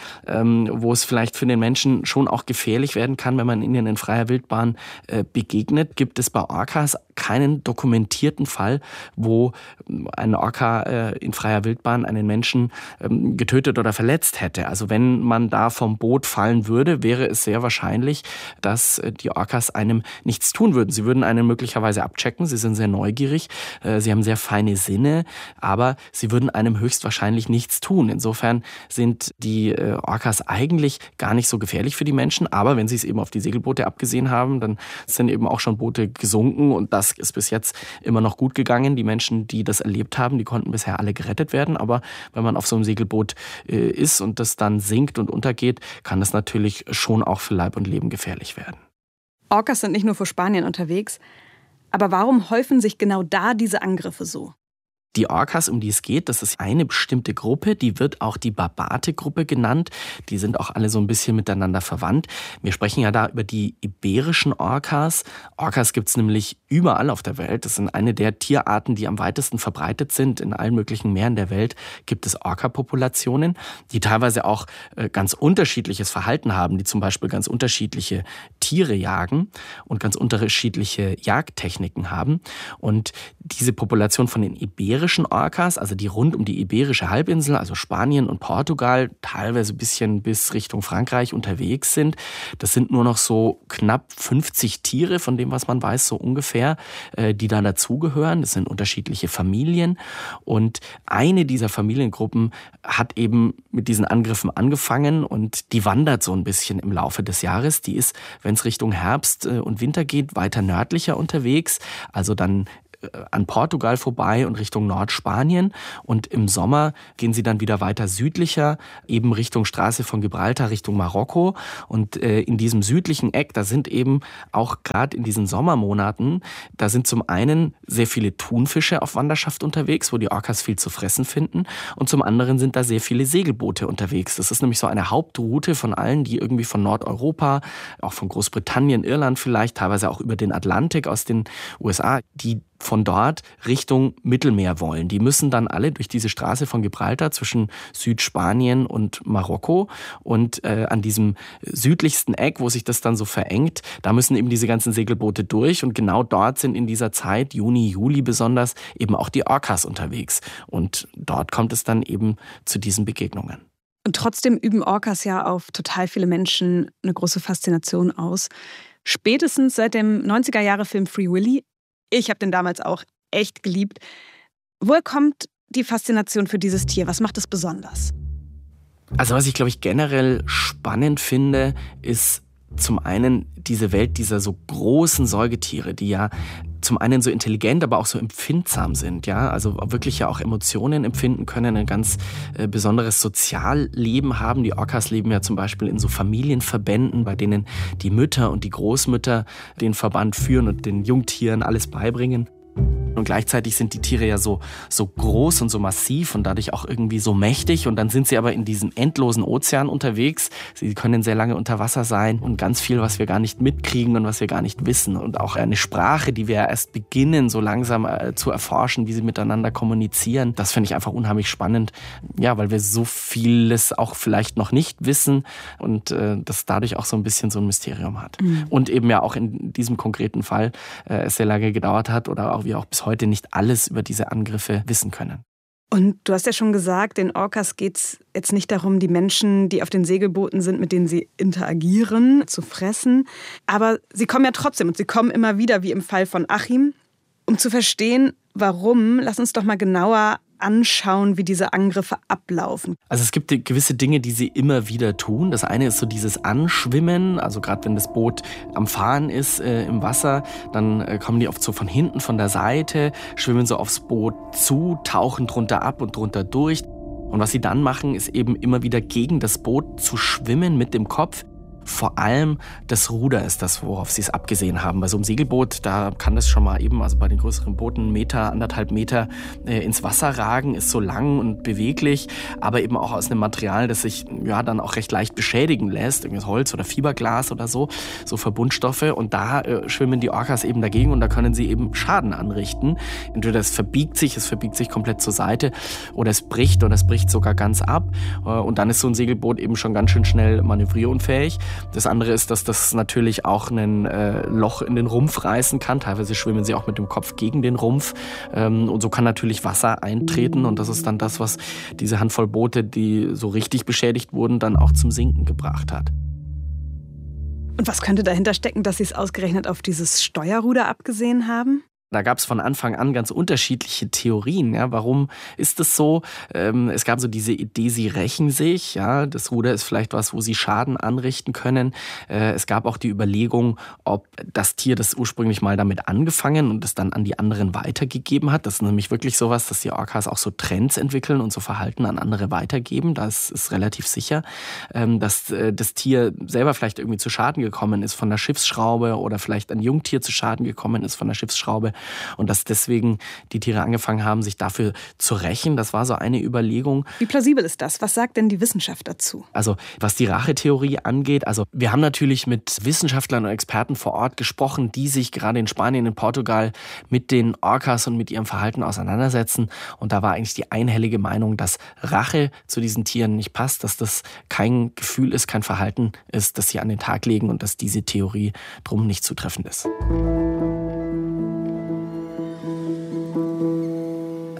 [SPEAKER 18] wo es vielleicht für den Menschen schon auch gefährlich werden kann, wenn man ihnen in freier Wildbahn begegnet, gibt es bei Orcas keinen dokumentierten Fall, wo ein Orca in freier Wildbahn einen Menschen getötet oder verletzt hätte. Also wenn man da vom Boot fallen würde, wäre es sehr wahrscheinlich, dass die Orcas einem nichts tun würden. Sie würden einen möglicherweise abchecken, sie sind sehr neugierig, sie haben sehr feine Sinne, aber sie würden einem höchstwahrscheinlich nichts tun. Insofern sind die Orcas eigentlich gar nicht so gefährlich für die Menschen, aber wenn sie es eben auf die Segelboote abgesehen haben, dann sind eben auch schon Boote gesunken und das ist bis jetzt immer noch gut gegangen. Die Menschen, die das erlebt haben, die konnten bisher alle gerettet werden, aber wenn man auf so einem Segelboot ist und das dann sinkt und untergeht, kann das natürlich schon auch für Leib und Leben gefährlich werden.
[SPEAKER 17] Orcas sind nicht nur vor Spanien unterwegs, aber warum häufen sich genau da diese Angriffe so?
[SPEAKER 18] Die Orcas, um die es geht, das ist eine bestimmte Gruppe, die wird auch die Barbate-Gruppe genannt. Die sind auch alle so ein bisschen miteinander verwandt. Wir sprechen ja da über die iberischen Orcas. Orcas gibt es nämlich überall auf der Welt. Das sind eine der Tierarten, die am weitesten verbreitet sind. In allen möglichen Meeren der Welt gibt es Orca-Populationen, die teilweise auch ganz unterschiedliches Verhalten haben, die zum Beispiel ganz unterschiedliche Tiere jagen und ganz unterschiedliche Jagdtechniken haben. Und diese Population von den Iberen, iberischen Orcas, also die rund um die Iberische Halbinsel, also Spanien und Portugal, teilweise ein bisschen bis Richtung Frankreich unterwegs sind. Das sind nur noch so knapp 50 Tiere, von dem, was man weiß, so ungefähr, die da dazugehören. Das sind unterschiedliche Familien. Und eine dieser Familiengruppen hat eben mit diesen Angriffen angefangen und die wandert so ein bisschen im Laufe des Jahres. Die ist, wenn es Richtung Herbst und Winter geht, weiter nördlicher unterwegs, also dann an Portugal vorbei und Richtung Nordspanien. Und im Sommer gehen sie dann wieder weiter südlicher, eben Richtung Straße von Gibraltar, Richtung Marokko. Und in diesem südlichen Eck, da sind eben auch gerade in diesen Sommermonaten, da sind zum einen sehr viele Thunfische auf Wanderschaft unterwegs, wo die Orcas viel zu fressen finden. Und zum anderen sind da sehr viele Segelboote unterwegs. Das ist nämlich so eine Hauptroute von allen, die irgendwie von Nordeuropa, auch von Großbritannien, Irland vielleicht, teilweise auch über den Atlantik aus den USA, die von dort Richtung Mittelmeer wollen. Die müssen dann alle durch diese Straße von Gibraltar zwischen Südspanien und Marokko und an diesem südlichsten Eck, wo sich das dann so verengt, da müssen eben diese ganzen Segelboote durch und genau dort sind in dieser Zeit, Juni, Juli besonders, eben auch die Orcas unterwegs und dort kommt es dann eben zu diesen Begegnungen.
[SPEAKER 17] Und trotzdem üben Orcas ja auf total viele Menschen eine große Faszination aus. Spätestens seit dem 90er-Jahre-Film Free Willy. Ich habe den damals auch echt geliebt. Woher kommt die Faszination für dieses Tier? Was macht es besonders?
[SPEAKER 18] Also was ich, glaube ich, generell spannend finde, ist zum einen diese Welt dieser so großen Säugetiere, die ja zum einen so intelligent, aber auch so empfindsam sind, ja, also wirklich ja auch Emotionen empfinden können, ein ganz besonderes Sozialleben haben. Die Orcas leben ja zum Beispiel in so Familienverbänden, bei denen die Mütter und die Großmütter den Verband führen und den Jungtieren alles beibringen. Und gleichzeitig sind die Tiere ja so groß und so massiv und dadurch auch irgendwie so mächtig. Und dann sind sie aber in diesem endlosen Ozean unterwegs. Sie können sehr lange unter Wasser sein und ganz viel, was wir gar nicht mitkriegen und was wir gar nicht wissen. Und auch eine Sprache, die wir erst beginnen, so langsam zu erforschen, wie sie miteinander kommunizieren. Das finde ich einfach unheimlich spannend. Ja, weil wir so vieles auch vielleicht noch nicht wissen und das dadurch auch so ein bisschen so ein Mysterium hat. Mhm. Und eben ja auch in diesem konkreten Fall es sehr lange gedauert hat oder auch wir auch bis heute nicht alles über diese Angriffe wissen können.
[SPEAKER 17] Und du hast ja schon gesagt, den Orcas geht es jetzt nicht darum, die Menschen, die auf den Segelbooten sind, mit denen sie interagieren, zu fressen. Aber sie kommen ja trotzdem und sie kommen immer wieder, wie im Fall von Achim. Um zu verstehen, warum, lass uns doch mal genauer anschauen, wie diese Angriffe ablaufen.
[SPEAKER 18] Also es gibt gewisse Dinge, die sie immer wieder tun. Das eine ist so dieses Anschwimmen, also gerade wenn das Boot am Fahren ist im Wasser, dann kommen die oft so von hinten, von der Seite, schwimmen so aufs Boot zu, tauchen drunter ab und drunter durch. Und was sie dann machen, ist eben immer wieder gegen das Boot zu schwimmen mit dem Kopf. Vor allem das Ruder ist das, worauf sie es abgesehen haben. Bei so einem Segelboot, da kann das schon mal eben, also bei den größeren Booten, 1,5 Meter ins Wasser ragen, ist so lang und beweglich, aber eben auch aus einem Material, das sich ja dann auch recht leicht beschädigen lässt, irgendwas Holz oder Fiberglas oder so Verbundstoffe. Und da schwimmen die Orcas eben dagegen und da können sie eben Schaden anrichten. Entweder es verbiegt sich komplett zur Seite oder es bricht sogar ganz ab. Und dann ist so ein Segelboot eben schon ganz schön schnell manövrierunfähig. Das andere ist, dass das natürlich auch ein Loch in den Rumpf reißen kann. Teilweise schwimmen sie auch mit dem Kopf gegen den Rumpf. Und so kann natürlich Wasser eintreten. Und das ist dann das, was diese Handvoll Boote, die so richtig beschädigt wurden, dann auch zum Sinken gebracht hat.
[SPEAKER 17] Und was könnte dahinter stecken, dass sie es ausgerechnet auf dieses Steuerruder abgesehen haben?
[SPEAKER 18] Da gab es von Anfang an ganz unterschiedliche Theorien. Ja, warum ist es so? Es gab so diese Idee, sie rächen sich. Ja, das Ruder ist vielleicht was, wo sie Schaden anrichten können. Es gab auch die Überlegung, ob das Tier das ursprünglich mal damit angefangen und es dann an die anderen weitergegeben hat. Das ist nämlich wirklich sowas, dass die Orcas auch so Trends entwickeln und so Verhalten an andere weitergeben. Das ist relativ sicher, dass das Tier selber vielleicht irgendwie zu Schaden gekommen ist von der Schiffsschraube oder vielleicht ein Jungtier zu Schaden gekommen ist von der Schiffsschraube. Und dass deswegen die Tiere angefangen haben, sich dafür zu rächen. Das war so eine Überlegung.
[SPEAKER 17] Wie plausibel ist das? Was sagt denn die Wissenschaft dazu?
[SPEAKER 18] Also was die Rachetheorie angeht, also wir haben natürlich mit Wissenschaftlern und Experten vor Ort gesprochen, die sich gerade in Spanien, in Portugal mit den Orcas und mit ihrem Verhalten auseinandersetzen. Und da war eigentlich die einhellige Meinung, dass Rache zu diesen Tieren nicht passt, dass das kein Gefühl ist, kein Verhalten ist, das sie an den Tag legen und dass diese Theorie drum nicht zutreffend ist.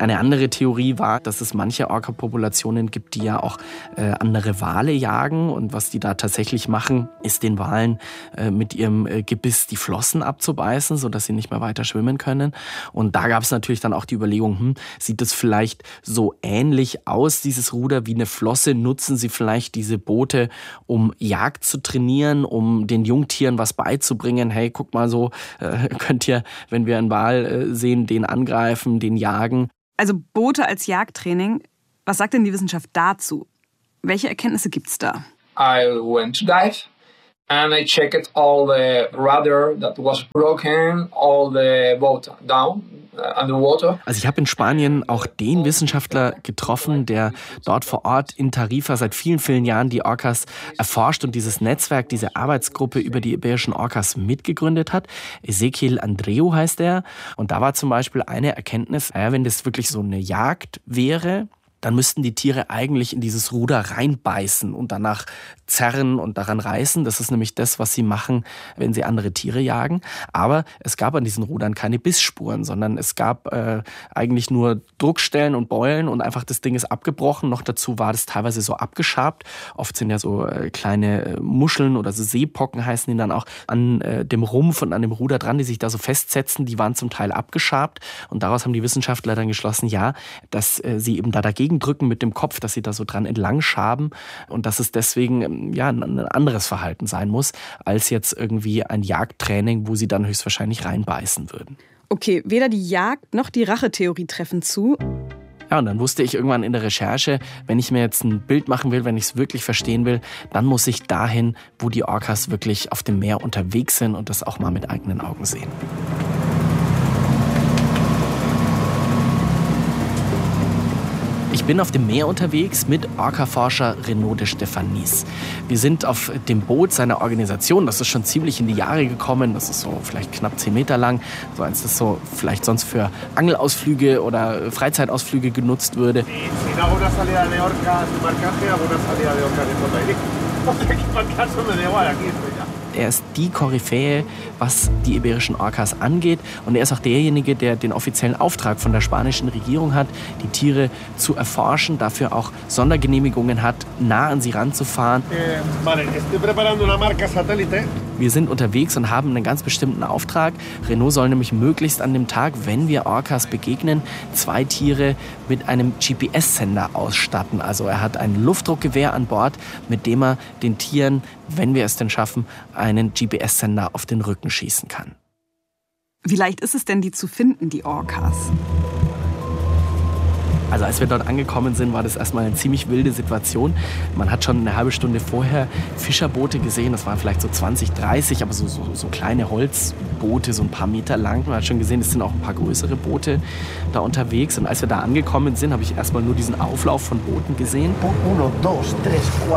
[SPEAKER 18] Eine andere Theorie war, dass es manche Orca-Populationen gibt, die ja auch andere Wale jagen. Und was die da tatsächlich machen, ist den Walen mit ihrem Gebiss die Flossen abzubeißen, sodass sie nicht mehr weiter schwimmen können. Und da gab es natürlich dann auch die Überlegung, sieht das vielleicht so ähnlich aus, dieses Ruder, wie eine Flosse? Nutzen sie vielleicht diese Boote, um Jagd zu trainieren, um den Jungtieren was beizubringen? Hey, guck mal so, könnt ihr, wenn wir einen Wal sehen, den angreifen, den jagen?
[SPEAKER 17] Also Boote als Jagdtraining, was sagt denn die Wissenschaft dazu? Welche Erkenntnisse gibt's da?
[SPEAKER 1] I went to dive and I checked all the rudder that was broken, all the boat down underwater.
[SPEAKER 18] Also ich habe in Spanien auch den Wissenschaftler getroffen, der dort vor Ort in Tarifa seit vielen, vielen Jahren die Orcas erforscht und dieses Netzwerk, diese Arbeitsgruppe über die iberischen Orcas mitgegründet hat. Ezequiel Andreu heißt er. Und da war zum Beispiel eine Erkenntnis, wenn das wirklich so eine Jagd wäre, dann müssten die Tiere eigentlich in dieses Ruder reinbeißen und danach zerren und daran reißen. Das ist nämlich das, was sie machen, wenn sie andere Tiere jagen. Aber es gab an diesen Rudern keine Bissspuren, sondern es gab eigentlich nur Druckstellen und Beulen und einfach das Ding ist abgebrochen. Noch dazu war das teilweise so abgeschabt. Oft sind ja so kleine Muscheln oder so Seepocken heißen die dann auch an dem Rumpf und an dem Ruder dran, die sich da so festsetzen. Die waren zum Teil abgeschabt und daraus haben die Wissenschaftler dann geschlossen, ja, dass sie eben da dagegen drücken mit dem Kopf, dass sie da so dran entlang schaben und dass es deswegen ja ein anderes Verhalten sein muss, als jetzt irgendwie ein Jagdtraining, wo sie dann höchstwahrscheinlich reinbeißen würden.
[SPEAKER 17] Okay, weder die Jagd noch die Rachetheorie treffen zu.
[SPEAKER 18] Ja, und dann wusste ich irgendwann in der Recherche, wenn ich mir jetzt ein Bild machen will, wenn ich es wirklich verstehen will, dann muss ich dahin, wo die Orcas wirklich auf dem Meer unterwegs sind und das auch mal mit eigenen Augen sehen. Ich bin auf dem Meer unterwegs mit Orca-Forscher Renaud de Stephanis. Wir sind auf dem Boot seiner Organisation, das ist schon ziemlich in die Jahre gekommen, das ist so vielleicht knapp 10 Meter lang, so eins, das so vielleicht sonst für Angelausflüge oder Freizeitausflüge genutzt würde. Er ist die Koryphäe, was die iberischen Orcas angeht. Und er ist auch derjenige, der den offiziellen Auftrag von der spanischen Regierung hat, die Tiere zu erforschen, dafür auch Sondergenehmigungen hat, nah an sie ranzufahren. Wir sind unterwegs und haben einen ganz bestimmten Auftrag. Renaud soll nämlich möglichst an dem Tag, wenn wir Orcas begegnen, 2 Tiere mit einem GPS-Sender ausstatten. Also er hat ein Luftdruckgewehr an Bord, mit dem er den Tieren, wenn wir es denn schaffen, einen GPS-Sender auf den Rücken schießen kann.
[SPEAKER 17] Wie leicht ist es denn, die zu finden, die Orcas?
[SPEAKER 18] Also als wir dort angekommen sind, war das erstmal eine ziemlich wilde Situation. Man hat schon eine halbe Stunde vorher Fischerboote gesehen, das waren vielleicht so 20, 30, aber so kleine Holzboote, so ein paar Meter lang. Man hat schon gesehen, es sind auch ein paar größere Boote da unterwegs. Und als wir da angekommen sind, habe ich erstmal nur diesen Auflauf von Booten gesehen.
[SPEAKER 2] 1, 2, 3, 4,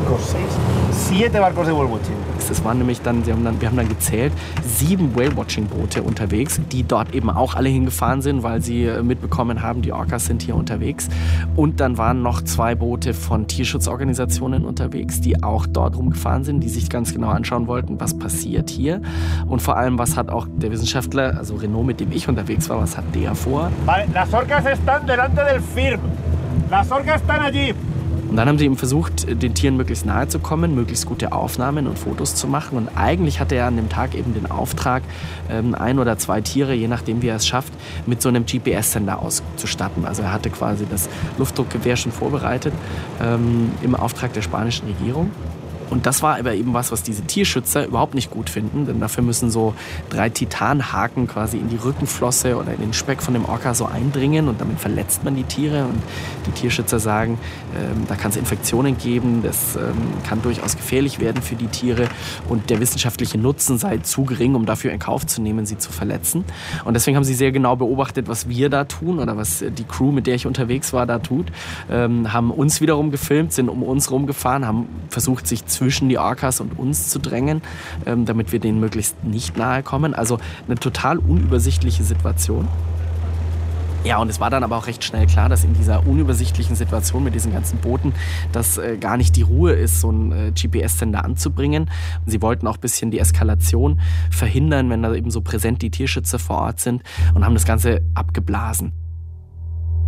[SPEAKER 2] 5, 6, 7 barcos de whale-watching.
[SPEAKER 18] Das waren nämlich dann, wir haben dann gezählt, 7 Whale-Watching-Boote unterwegs, die dort eben auch alle hingefahren sind, weil sie mitbekommen haben, die Orcas sind hier unterwegs. Und dann waren noch 2 Boote von Tierschutzorganisationen unterwegs, die auch dort rumgefahren sind, die sich ganz genau anschauen wollten, was passiert hier. Und vor allem, was hat auch der Wissenschaftler, also Renaud, mit dem ich unterwegs war, was hat der vor?
[SPEAKER 2] Las orcas están delante del firm. Las orcas están allí.
[SPEAKER 18] Und dann haben sie eben versucht, den Tieren möglichst nahe zu kommen, möglichst gute Aufnahmen und Fotos zu machen. Und eigentlich hatte er an dem Tag eben den Auftrag, 1 oder 2 Tiere, je nachdem wie er es schafft, mit so einem GPS-Sender auszustatten. Also er hatte quasi das Luftdruckgewehr schon vorbereitet im Auftrag der spanischen Regierung. Und das war aber eben was diese Tierschützer überhaupt nicht gut finden, denn dafür müssen so 3 Titanhaken quasi in die Rückenflosse oder in den Speck von dem Orca so eindringen und damit verletzt man die Tiere. Und die Tierschützer sagen, da kann es Infektionen geben, das kann durchaus gefährlich werden für die Tiere und der wissenschaftliche Nutzen sei zu gering, um dafür in Kauf zu nehmen, sie zu verletzen. Und deswegen haben sie sehr genau beobachtet, was wir da tun oder was die Crew, mit der ich unterwegs war, da tut. Haben uns wiederum gefilmt, sind um uns rumgefahren, haben versucht, sich zwischen die Orcas und uns zu drängen, damit wir denen möglichst nicht nahe kommen. Also eine total unübersichtliche Situation. Ja, und es war dann aber auch recht schnell klar, dass in dieser unübersichtlichen Situation mit diesen ganzen Booten, dass gar nicht die Ruhe ist, so einen GPS-Sender anzubringen. Und sie wollten auch ein bisschen die Eskalation verhindern, wenn da eben so präsent die Tierschützer vor Ort sind und haben das Ganze abgeblasen.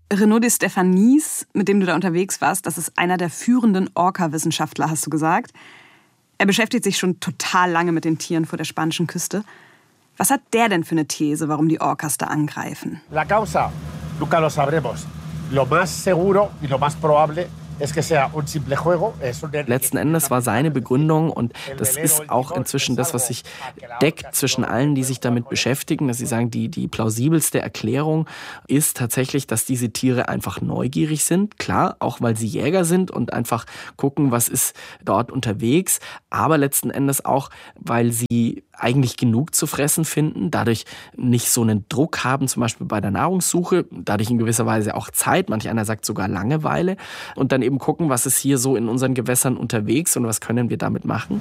[SPEAKER 17] Renaud de Stephanis, mit dem du da unterwegs warst, das ist einer der führenden Orca-Wissenschaftler, hast du gesagt. Er beschäftigt sich schon total lange mit den Tieren vor der spanischen Küste. Was hat der denn für eine These, warum die Orcas da angreifen?
[SPEAKER 3] La causa, nunca lo sabremos. Lo más seguro y lo más probable
[SPEAKER 18] Letzten Endes war seine Begründung, und das ist auch inzwischen das, was sich deckt zwischen allen, die sich damit beschäftigen, dass sie sagen, die plausibelste Erklärung ist tatsächlich, dass diese Tiere einfach neugierig sind. Klar, auch weil sie Jäger sind und einfach gucken, was ist dort unterwegs, aber letzten Endes auch, weil sie eigentlich genug zu fressen finden, dadurch nicht so einen Druck haben, zum Beispiel bei der Nahrungssuche, dadurch in gewisser Weise auch Zeit, manch einer sagt sogar Langeweile, und dann eben gucken, was ist hier so in unseren Gewässern unterwegs und was können wir damit machen.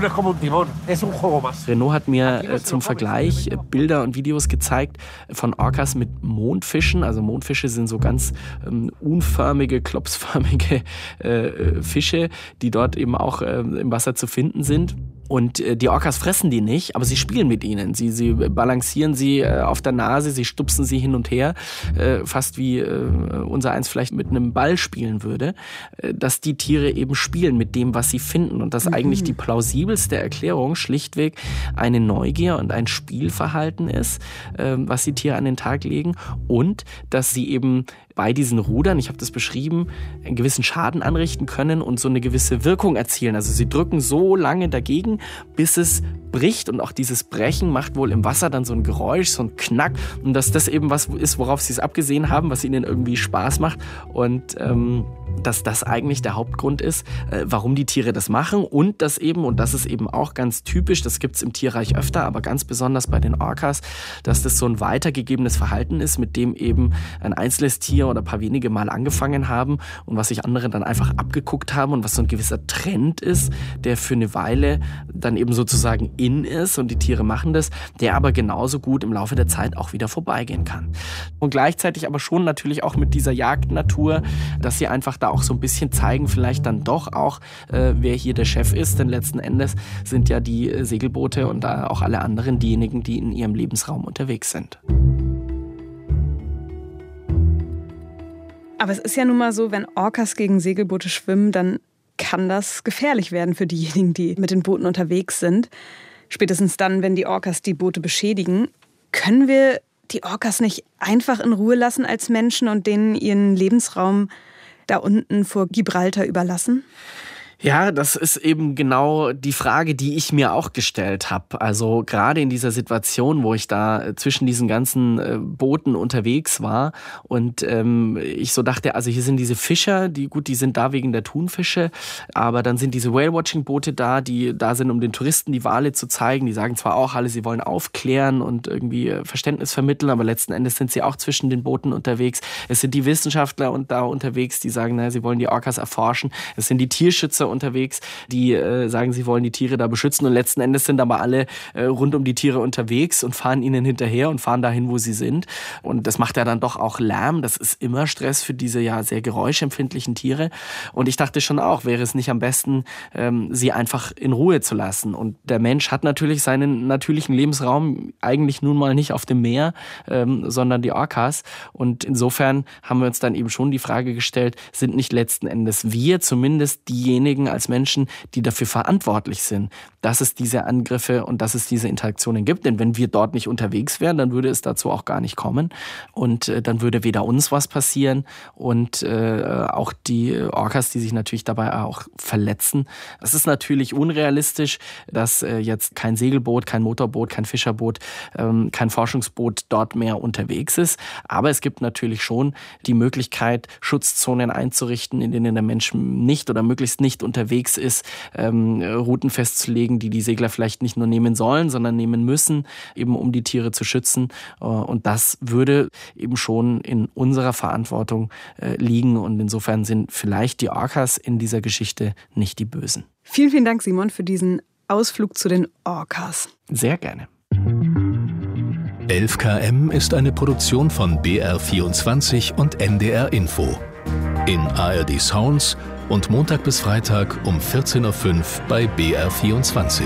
[SPEAKER 18] Renaud hat mir zum Vergleich Bilder und Videos gezeigt von Orcas mit Mondfischen. Also Mondfische sind so ganz unförmige, klopsförmige Fische, die dort eben auch im Wasser zu finden sind. Und die Orcas fressen die nicht, aber sie spielen mit ihnen. Sie balancieren sie auf der Nase, sie stupsen sie hin und her, fast wie unser eins vielleicht mit einem Ball spielen würde, dass die Tiere eben spielen mit dem, was sie finden. Und das eigentlich die plausibelste Erklärung schlichtweg eine Neugier und ein Spielverhalten ist, was die Tiere an den Tag legen. Und dass sie eben bei diesen Rudern, ich habe das beschrieben, einen gewissen Schaden anrichten können und so eine gewisse Wirkung erzielen. Also sie drücken so lange dagegen, bis es bricht, und auch dieses Brechen macht wohl im Wasser dann so ein Geräusch, so ein Knack, und dass das eben was ist, worauf sie es abgesehen haben, was ihnen irgendwie Spaß macht, und dass das eigentlich der Hauptgrund ist, warum die Tiere das machen, und das eben, und das ist eben auch ganz typisch, das gibt es im Tierreich öfter, aber ganz besonders bei den Orcas, dass das so ein weitergegebenes Verhalten ist, mit dem eben ein einzelnes Tier oder ein paar wenige Mal angefangen haben und was sich andere dann einfach abgeguckt haben und was so ein gewisser Trend ist, der für eine Weile dann eben sozusagen in ist und die Tiere machen das, der aber genauso gut im Laufe der Zeit auch wieder vorbeigehen kann. Und gleichzeitig aber schon natürlich auch mit dieser Jagdnatur, dass sie einfach da auch so ein bisschen zeigen, vielleicht dann doch auch, wer hier der Chef ist, denn letzten Endes sind ja die Segelboote und auch alle anderen diejenigen, die in ihrem Lebensraum unterwegs sind.
[SPEAKER 17] Aber es ist ja nun mal so, wenn Orcas gegen Segelboote schwimmen, dann kann das gefährlich werden für diejenigen, die mit den Booten unterwegs sind. Spätestens dann, wenn die Orcas die Boote beschädigen. Können wir die Orcas nicht einfach in Ruhe lassen als Menschen und denen ihren Lebensraum da unten vor Gibraltar überlassen?
[SPEAKER 18] Ja, das ist eben genau die Frage, die ich mir auch gestellt habe. Also gerade in dieser Situation, wo ich da zwischen diesen ganzen Booten unterwegs war und ich so dachte, also hier sind diese Fischer, die sind da wegen der Thunfische, aber dann sind diese Whale-Watching-Boote da, die da sind, um den Touristen die Wale zu zeigen. Die sagen zwar auch alle, sie wollen aufklären und irgendwie Verständnis vermitteln, aber letzten Endes sind sie auch zwischen den Booten unterwegs. Es sind die Wissenschaftler da unterwegs, die sagen, naja, sie wollen die Orcas erforschen. Es sind die Tierschützer unterwegs, die sagen, sie wollen die Tiere da beschützen, und letzten Endes sind aber alle rund um die Tiere unterwegs und fahren ihnen hinterher und fahren dahin, wo sie sind. Und das macht ja dann doch auch Lärm. Das ist immer Stress für diese ja sehr geräuschempfindlichen Tiere. Und ich dachte schon auch, wäre es nicht am besten, sie einfach in Ruhe zu lassen. Und der Mensch hat natürlich seinen natürlichen Lebensraum eigentlich nun mal nicht auf dem Meer, sondern die Orcas. Und insofern haben wir uns dann eben schon die Frage gestellt, sind nicht letzten Endes wir zumindest diejenigen als Menschen, die dafür verantwortlich sind, dass es diese Angriffe und dass es diese Interaktionen gibt. Denn wenn wir dort nicht unterwegs wären, dann würde es dazu auch gar nicht kommen. Und dann würde weder uns was passieren und auch die Orcas, die sich natürlich dabei auch verletzen. Es ist natürlich unrealistisch, dass jetzt kein Segelboot, kein Motorboot, kein Fischerboot, kein Forschungsboot dort mehr unterwegs ist. Aber es gibt natürlich schon die Möglichkeit, Schutzzonen einzurichten, in denen der Mensch nicht oder möglichst nicht unterwegs ist, Routen festzulegen, die Segler vielleicht nicht nur nehmen sollen, sondern nehmen müssen, eben um die Tiere zu schützen. Und das würde eben schon in unserer Verantwortung liegen. Und insofern sind vielleicht die Orcas in dieser Geschichte nicht die Bösen.
[SPEAKER 17] Vielen, vielen Dank, Simon, für diesen Ausflug zu den Orcas.
[SPEAKER 18] Sehr gerne.
[SPEAKER 5] 11 km ist eine Produktion von BR24 und NDR Info. In ARD Sounds und Montag bis Freitag um 14.05 Uhr bei BR24.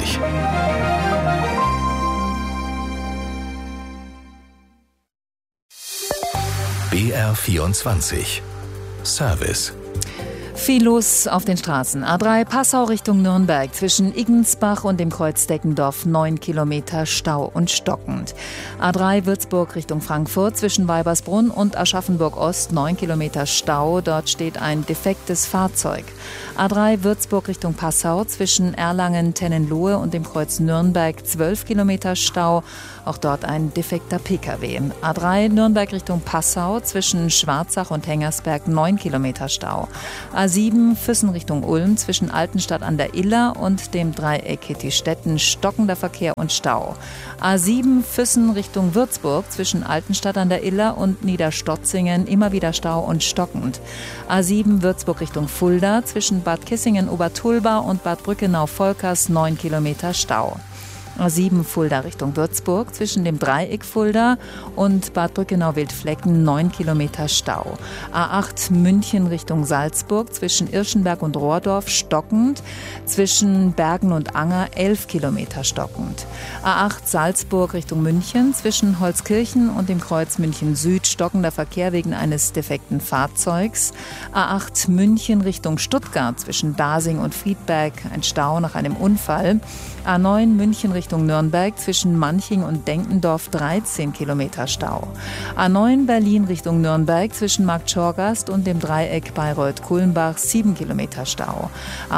[SPEAKER 5] BR24 Service.
[SPEAKER 4] Viel los auf den Straßen. A3 Passau Richtung Nürnberg zwischen Iggensbach und dem Kreuz Deckendorf 9 Kilometer Stau und stockend. A3 Würzburg Richtung Frankfurt zwischen Weibersbrunn und Aschaffenburg Ost 9 Kilometer Stau. Dort steht ein defektes Fahrzeug. A3 Würzburg Richtung Passau zwischen Erlangen-Tennenlohe und dem Kreuz Nürnberg 12 Kilometer Stau. Auch dort ein defekter Pkw. A3 Nürnberg Richtung Passau zwischen Schwarzach und Hengersberg 9 Kilometer Stau. A7 Füssen Richtung Ulm zwischen Altenstadt an der Iller und dem Dreieck Hittistetten stockender Verkehr und Stau. A7 Füssen Richtung Würzburg zwischen Altenstadt an der Iller und Niederstotzingen immer wieder Stau und stockend. A7 Würzburg Richtung Fulda zwischen Bad Kissingen-Obertulba und Bad Brückenau-Volkers 9 Kilometer Stau. A7 Fulda Richtung Würzburg zwischen dem Dreieck Fulda und Bad Brückenau-Wildflecken 9 Kilometer Stau. A8 München Richtung Salzburg zwischen Irschenberg und Rohrdorf stockend, zwischen Bergen und Anger 11 Kilometer stockend. A8 Salzburg Richtung München zwischen Holzkirchen und dem Kreuz München Süd stockender Verkehr wegen eines defekten Fahrzeugs. A8 München Richtung Stuttgart zwischen Dasing und Friedberg ein Stau nach einem Unfall. A9 München Richtung Nürnberg zwischen Manching und Denkendorf 13 Kilometer Stau. A9 Berlin Richtung Nürnberg zwischen Marktschorgast und dem Dreieck Bayreuth-Kulmbach 7 Kilometer Stau.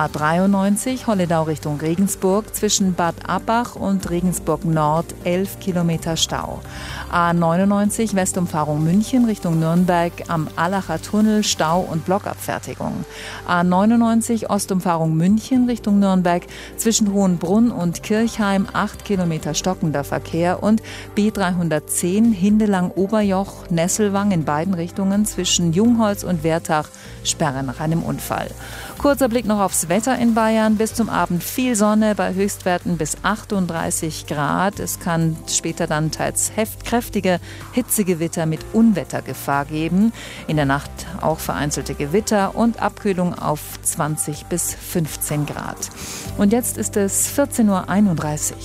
[SPEAKER 4] A93 Holledau Richtung Regensburg zwischen Bad Abbach und Regensburg Nord 11 Kilometer Stau. A99 Westumfahrung München Richtung Nürnberg am Allacher Tunnel Stau und Blockabfertigung. A99 Ostumfahrung München Richtung Nürnberg zwischen Hohenbrunn und Kirchheim 8 Kilometer stockender Verkehr und B310 Hindelang-Oberjoch Nesselwang in beiden Richtungen zwischen Jungholz und Wertach Sperre nach einem Unfall. Kurzer Blick noch aufs Wetter in Bayern. Bis zum Abend viel Sonne bei Höchstwerten bis 38 Grad. Es kann später dann teils kräftige Hitzegewitter mit Unwettergefahr geben. In der Nacht auch vereinzelte Gewitter und Abkühlung auf 20 bis 15 Grad. Und jetzt ist es 14:31 Uhr.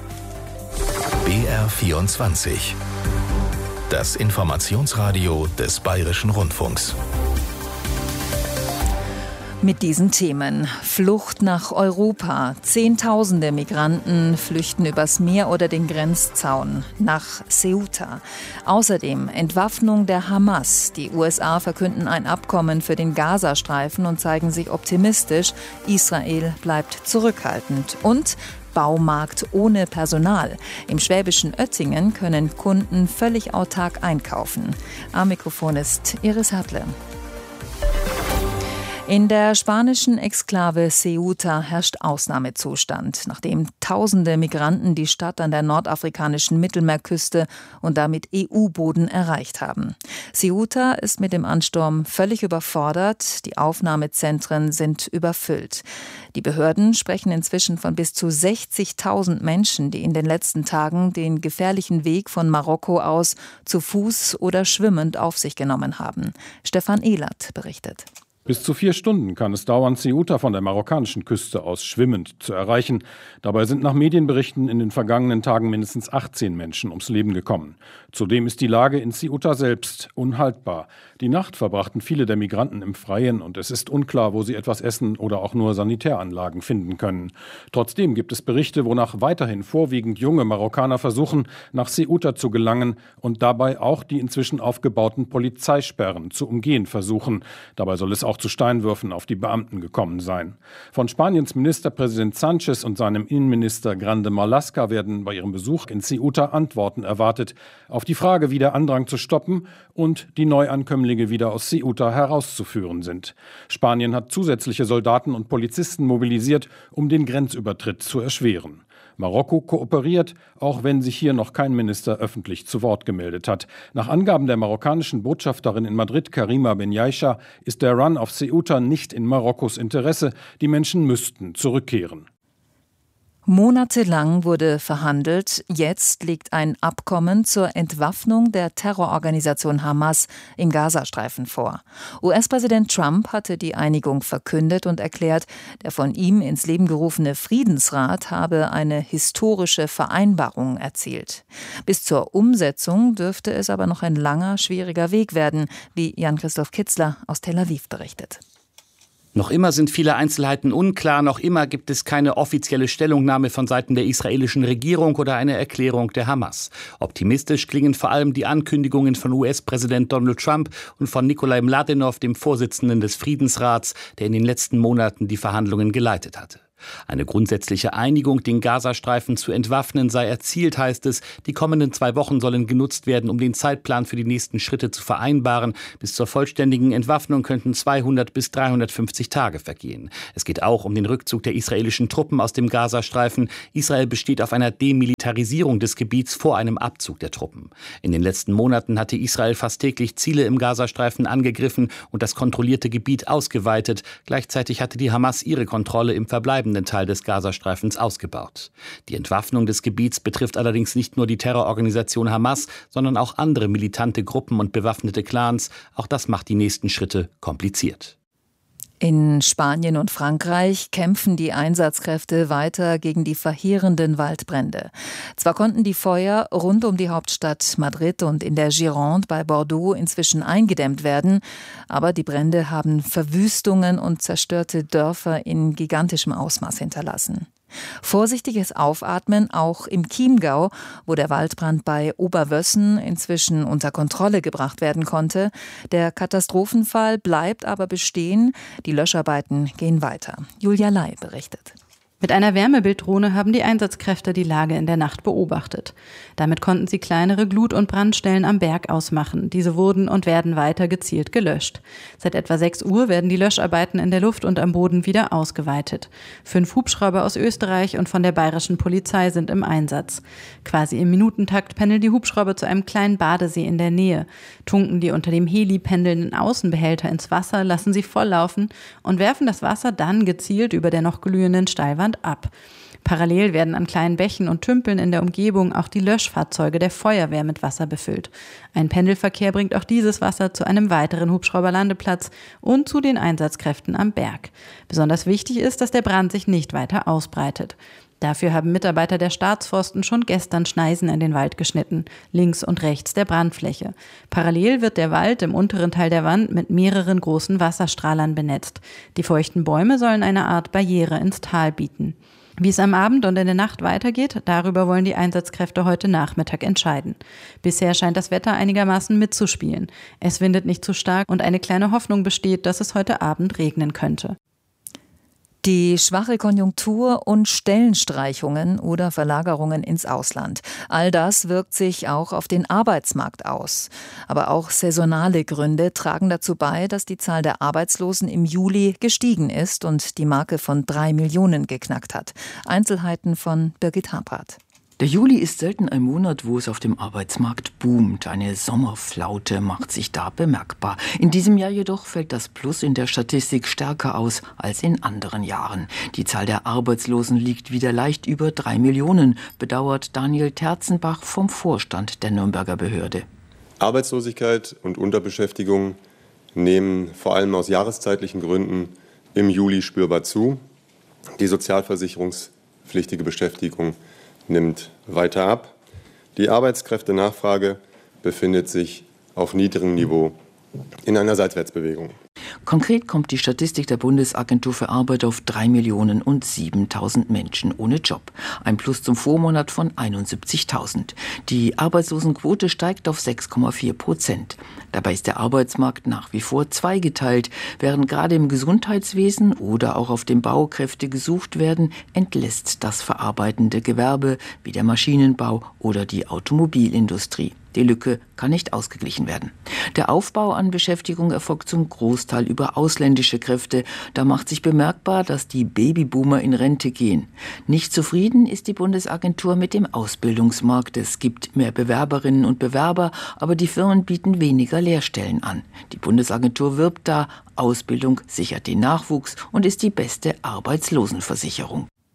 [SPEAKER 5] BR24. Das Informationsradio des Bayerischen Rundfunks.
[SPEAKER 4] Mit diesen Themen. Flucht nach Europa. Zehntausende Migranten flüchten übers Meer oder den Grenzzaun nach Ceuta. Außerdem Entwaffnung der Hamas. Die USA verkünden ein Abkommen für den Gazastreifen und zeigen sich optimistisch. Israel bleibt zurückhaltend. Und Baumarkt ohne Personal. Im schwäbischen Oettingen können Kunden völlig autark einkaufen. Am Mikrofon ist Iris Hartle. In der spanischen Exklave Ceuta herrscht Ausnahmezustand, nachdem tausende Migranten die Stadt an der nordafrikanischen Mittelmeerküste und damit EU-Boden erreicht haben. Ceuta ist mit dem Ansturm völlig überfordert, die Aufnahmezentren sind überfüllt. Die Behörden sprechen inzwischen von bis zu 60.000 Menschen, die in den letzten Tagen den gefährlichen Weg von Marokko aus zu Fuß oder schwimmend auf sich genommen haben. Stefan Ehlert berichtet.
[SPEAKER 13] Bis zu 4 Stunden kann es dauern, Ceuta von der marokkanischen Küste aus schwimmend zu erreichen. Dabei sind nach Medienberichten in den vergangenen Tagen mindestens 18 Menschen ums Leben gekommen. Zudem ist die Lage in Ceuta selbst unhaltbar. Die Nacht verbrachten viele der Migranten im Freien und es ist unklar, wo sie etwas essen oder auch nur Sanitäranlagen finden können. Trotzdem gibt es Berichte, wonach weiterhin vorwiegend junge Marokkaner versuchen, nach Ceuta zu gelangen und dabei auch die inzwischen aufgebauten Polizeisperren zu umgehen versuchen. Dabei soll es auch zu Steinwürfen auf die Beamten gekommen sein. Von Spaniens Ministerpräsident Sánchez und seinem Innenminister Grande Marlaska werden bei ihrem Besuch in Ceuta Antworten erwartet auf die Frage, wie der Andrang zu stoppen und die Neuankömmlinge wieder aus Ceuta herauszuführen sind. Spanien hat zusätzliche Soldaten und Polizisten mobilisiert, um den Grenzübertritt zu erschweren. Marokko kooperiert, auch wenn sich hier noch kein Minister öffentlich zu Wort gemeldet hat. Nach Angaben der marokkanischen Botschafterin in Madrid, Karima Benyaisha, ist der Run auf Ceuta nicht in Marokkos Interesse. Die Menschen müssten zurückkehren.
[SPEAKER 4] Monatelang wurde verhandelt. Jetzt liegt ein Abkommen zur Entwaffnung der Terrororganisation Hamas im Gazastreifen vor. US-Präsident Trump hatte die Einigung verkündet und erklärt, der von ihm ins Leben gerufene Friedensrat habe eine historische Vereinbarung erzielt. Bis zur Umsetzung dürfte es aber noch ein langer, schwieriger Weg werden, wie Jan-Christoph Kitzler aus Tel Aviv berichtet.
[SPEAKER 14] Noch immer sind viele Einzelheiten unklar, noch immer gibt es keine offizielle Stellungnahme von Seiten der israelischen Regierung oder eine Erklärung der Hamas. Optimistisch klingen vor allem die Ankündigungen von US-Präsident Donald Trump und von Nikolai Mladenov, dem Vorsitzenden des Friedensrats, der in den letzten Monaten die Verhandlungen geleitet hatte. Eine grundsätzliche Einigung, den Gazastreifen zu entwaffnen, sei erzielt, heißt es. Die kommenden 2 Wochen sollen genutzt werden, um den Zeitplan für die nächsten Schritte zu vereinbaren. Bis zur vollständigen Entwaffnung könnten 200 bis 350 Tage vergehen. Es geht auch um den Rückzug der israelischen Truppen aus dem Gazastreifen. Israel besteht auf einer Demilitarisierung des Gebiets vor einem Abzug der Truppen. In den letzten Monaten hatte Israel fast täglich Ziele im Gazastreifen angegriffen und das kontrollierte Gebiet ausgeweitet. Gleichzeitig hatte die Hamas ihre Kontrolle im verbleibenden Teil des Gazastreifens ausgebaut. Die Entwaffnung des Gebiets betrifft allerdings nicht nur die Terrororganisation Hamas, sondern auch andere militante Gruppen und bewaffnete Clans. Auch das macht die nächsten Schritte kompliziert.
[SPEAKER 4] In Spanien und Frankreich kämpfen die Einsatzkräfte weiter gegen die verheerenden Waldbrände. Zwar konnten die Feuer rund um die Hauptstadt Madrid und in der Gironde bei Bordeaux inzwischen eingedämmt werden, aber die Brände haben Verwüstungen und zerstörte Dörfer in gigantischem Ausmaß hinterlassen. Vorsichtiges Aufatmen auch im Chiemgau, wo der Waldbrand bei Oberwössen inzwischen unter Kontrolle gebracht werden konnte. Der Katastrophenfall bleibt aber bestehen. Die Löscharbeiten gehen weiter. Julia Lai berichtet.
[SPEAKER 15] Mit einer Wärmebilddrohne haben die Einsatzkräfte die Lage in der Nacht beobachtet. Damit konnten sie kleinere Glut- und Brandstellen am Berg ausmachen. Diese wurden und werden weiter gezielt gelöscht. Seit etwa 6 Uhr werden die Löscharbeiten in der Luft und am Boden wieder ausgeweitet. 5 Hubschrauber aus Österreich und von der bayerischen Polizei sind im Einsatz. Quasi im Minutentakt pendeln die Hubschrauber zu einem kleinen Badesee in der Nähe. Tunken die unter dem Heli pendelnden Außenbehälter ins Wasser, lassen sie volllaufen und werfen das Wasser dann gezielt über der noch glühenden Steilwand ab. Parallel werden an kleinen Bächen und Tümpeln in der Umgebung auch die Löschfahrzeuge der Feuerwehr mit Wasser befüllt. Ein Pendelverkehr bringt auch dieses Wasser zu einem weiteren Hubschrauberlandeplatz und zu den Einsatzkräften am Berg. Besonders wichtig ist, dass der Brand sich nicht weiter ausbreitet. Dafür haben Mitarbeiter der Staatsforsten schon gestern Schneisen in den Wald geschnitten, links und rechts der Brandfläche. Parallel wird der Wald im unteren Teil der Wand mit mehreren großen Wasserstrahlern benetzt. Die feuchten Bäume sollen eine Art Barriere ins Tal bieten. Wie es am Abend und in der Nacht weitergeht, darüber wollen die Einsatzkräfte heute Nachmittag entscheiden. Bisher scheint das Wetter einigermaßen mitzuspielen. Es windet nicht zu stark und eine kleine Hoffnung besteht, dass es heute Abend regnen könnte.
[SPEAKER 4] Die schwache Konjunktur und Stellenstreichungen oder Verlagerungen ins Ausland. All das wirkt sich auch auf den Arbeitsmarkt aus. Aber auch saisonale Gründe tragen dazu bei, dass die Zahl der Arbeitslosen im Juli gestiegen ist und die Marke von 3 Millionen geknackt hat. Einzelheiten von Birgit Hapert.
[SPEAKER 8] Der Juli ist selten ein Monat, wo es auf dem Arbeitsmarkt boomt. Eine Sommerflaute macht sich da bemerkbar. In diesem Jahr jedoch fällt das Plus in der Statistik stärker aus als in anderen Jahren. Die Zahl der Arbeitslosen liegt wieder leicht über 3 Millionen, bedauert Daniel Terzenbach vom Vorstand der Nürnberger Behörde.
[SPEAKER 9] Arbeitslosigkeit und Unterbeschäftigung nehmen vor allem aus jahreszeitlichen Gründen im Juli spürbar zu. Die sozialversicherungspflichtige Beschäftigung nimmt weiter ab. Die Arbeitskräftenachfrage befindet sich auf niedrigem Niveau in einer Seitwärtsbewegung.
[SPEAKER 8] Konkret kommt die Statistik der Bundesagentur für Arbeit auf 3.007.000 Menschen ohne Job. Ein Plus zum Vormonat von 71.000. Die Arbeitslosenquote steigt auf 6,4%. Dabei ist der Arbeitsmarkt nach wie vor zweigeteilt. Während gerade im Gesundheitswesen oder auch auf dem Bau Kräfte gesucht werden, entlässt das verarbeitende Gewerbe wie der Maschinenbau oder die Automobilindustrie. Die Lücke kann nicht ausgeglichen werden. Der Aufbau an Beschäftigung erfolgt zum Großteil über ausländische Kräfte. Da macht sich bemerkbar, dass die Babyboomer in Rente gehen. Nicht zufrieden ist die Bundesagentur mit dem Ausbildungsmarkt. Es gibt mehr Bewerberinnen und Bewerber, aber die Firmen bieten weniger Lehrstellen an. Die Bundesagentur wirbt da, Ausbildung sichert den Nachwuchs und ist die beste Arbeitslosenversicherung.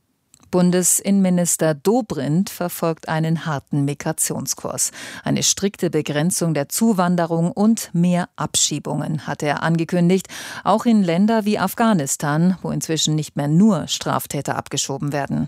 [SPEAKER 4] Bundesinnenminister Dobrindt verfolgt einen harten Migrationskurs. Eine strikte Begrenzung der Zuwanderung und mehr Abschiebungen hat er angekündigt, auch in Länder wie Afghanistan, wo inzwischen nicht mehr nur Straftäter abgeschoben werden.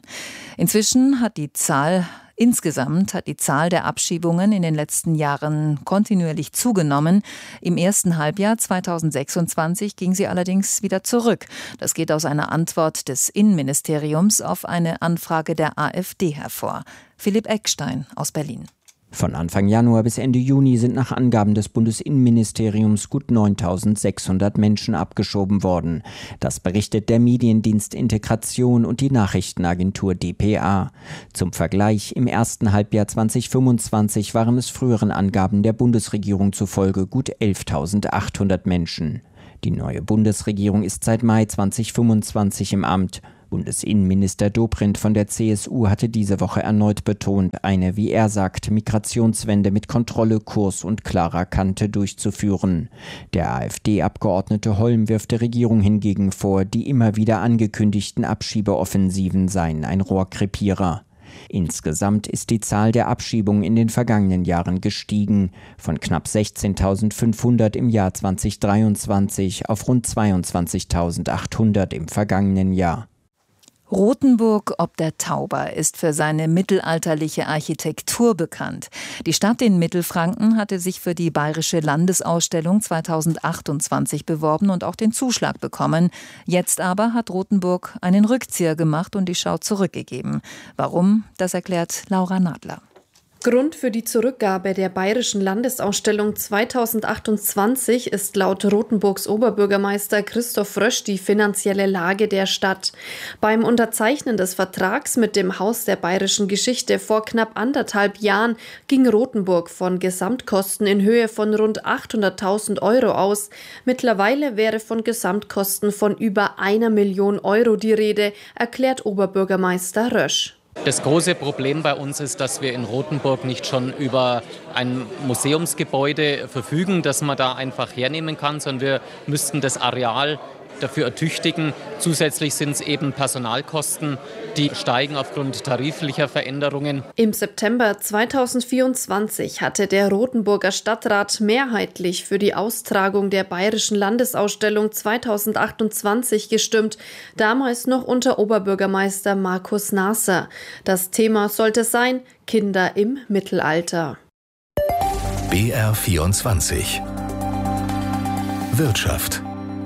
[SPEAKER 4] Insgesamt hat die Zahl der Abschiebungen in den letzten Jahren kontinuierlich zugenommen. Im ersten Halbjahr 2026 ging sie allerdings wieder zurück. Das geht aus einer Antwort des Innenministeriums auf eine Anfrage der AfD hervor. Philipp Eckstein aus Berlin.
[SPEAKER 6] Von Anfang Januar bis Ende Juni sind nach Angaben des Bundesinnenministeriums gut 9.600 Menschen abgeschoben worden. Das berichtet der Mediendienst Integration und die Nachrichtenagentur dpa. Zum Vergleich, im ersten Halbjahr 2025 waren es früheren Angaben der Bundesregierung zufolge gut 11.800 Menschen. Die neue Bundesregierung ist seit Mai 2025 im Amt. Bundesinnenminister Dobrindt von der CSU hatte diese Woche erneut betont, eine, wie er sagt, Migrationswende mit Kontrolle, Kurs und klarer Kante durchzuführen. Der AfD-Abgeordnete Holm wirft der Regierung hingegen vor, die immer wieder angekündigten Abschiebeoffensiven seien ein Rohrkrepierer. Insgesamt ist die Zahl der Abschiebungen in den vergangenen Jahren gestiegen, von knapp 16.500 im Jahr 2023 auf rund 22.800 im vergangenen Jahr.
[SPEAKER 4] Rothenburg ob der Tauber ist für seine mittelalterliche Architektur bekannt. Die Stadt in Mittelfranken hatte sich für die Bayerische Landesausstellung 2028 beworben und auch den Zuschlag bekommen. Jetzt aber hat Rothenburg einen Rückzieher gemacht und die Schau zurückgegeben. Warum? Das erklärt Laura Nadler.
[SPEAKER 7] Grund für die Zurückgabe der Bayerischen Landesausstellung 2028 ist laut Rothenburgs Oberbürgermeister Christoph Rösch die finanzielle Lage der Stadt. Beim Unterzeichnen des Vertrags mit dem Haus der bayerischen Geschichte vor knapp 1,5 Jahren ging Rothenburg von Gesamtkosten in Höhe von rund 800.000 Euro aus. Mittlerweile wäre von Gesamtkosten von über 1 Million Euro die Rede, erklärt Oberbürgermeister Rösch.
[SPEAKER 23] Das große Problem bei uns ist, dass wir in Rothenburg nicht schon über ein Museumsgebäude verfügen, das man da einfach hernehmen kann, sondern wir müssten das Areal dafür ertüchtigen. Zusätzlich sind es eben Personalkosten, die steigen aufgrund tariflicher Veränderungen.
[SPEAKER 7] Im September 2024 hatte der Rothenburger Stadtrat mehrheitlich für die Austragung der Bayerischen Landesausstellung 2028 gestimmt, damals noch unter Oberbürgermeister Markus Nasser. Das Thema sollte sein: Kinder im Mittelalter.
[SPEAKER 5] BR24 Wirtschaft.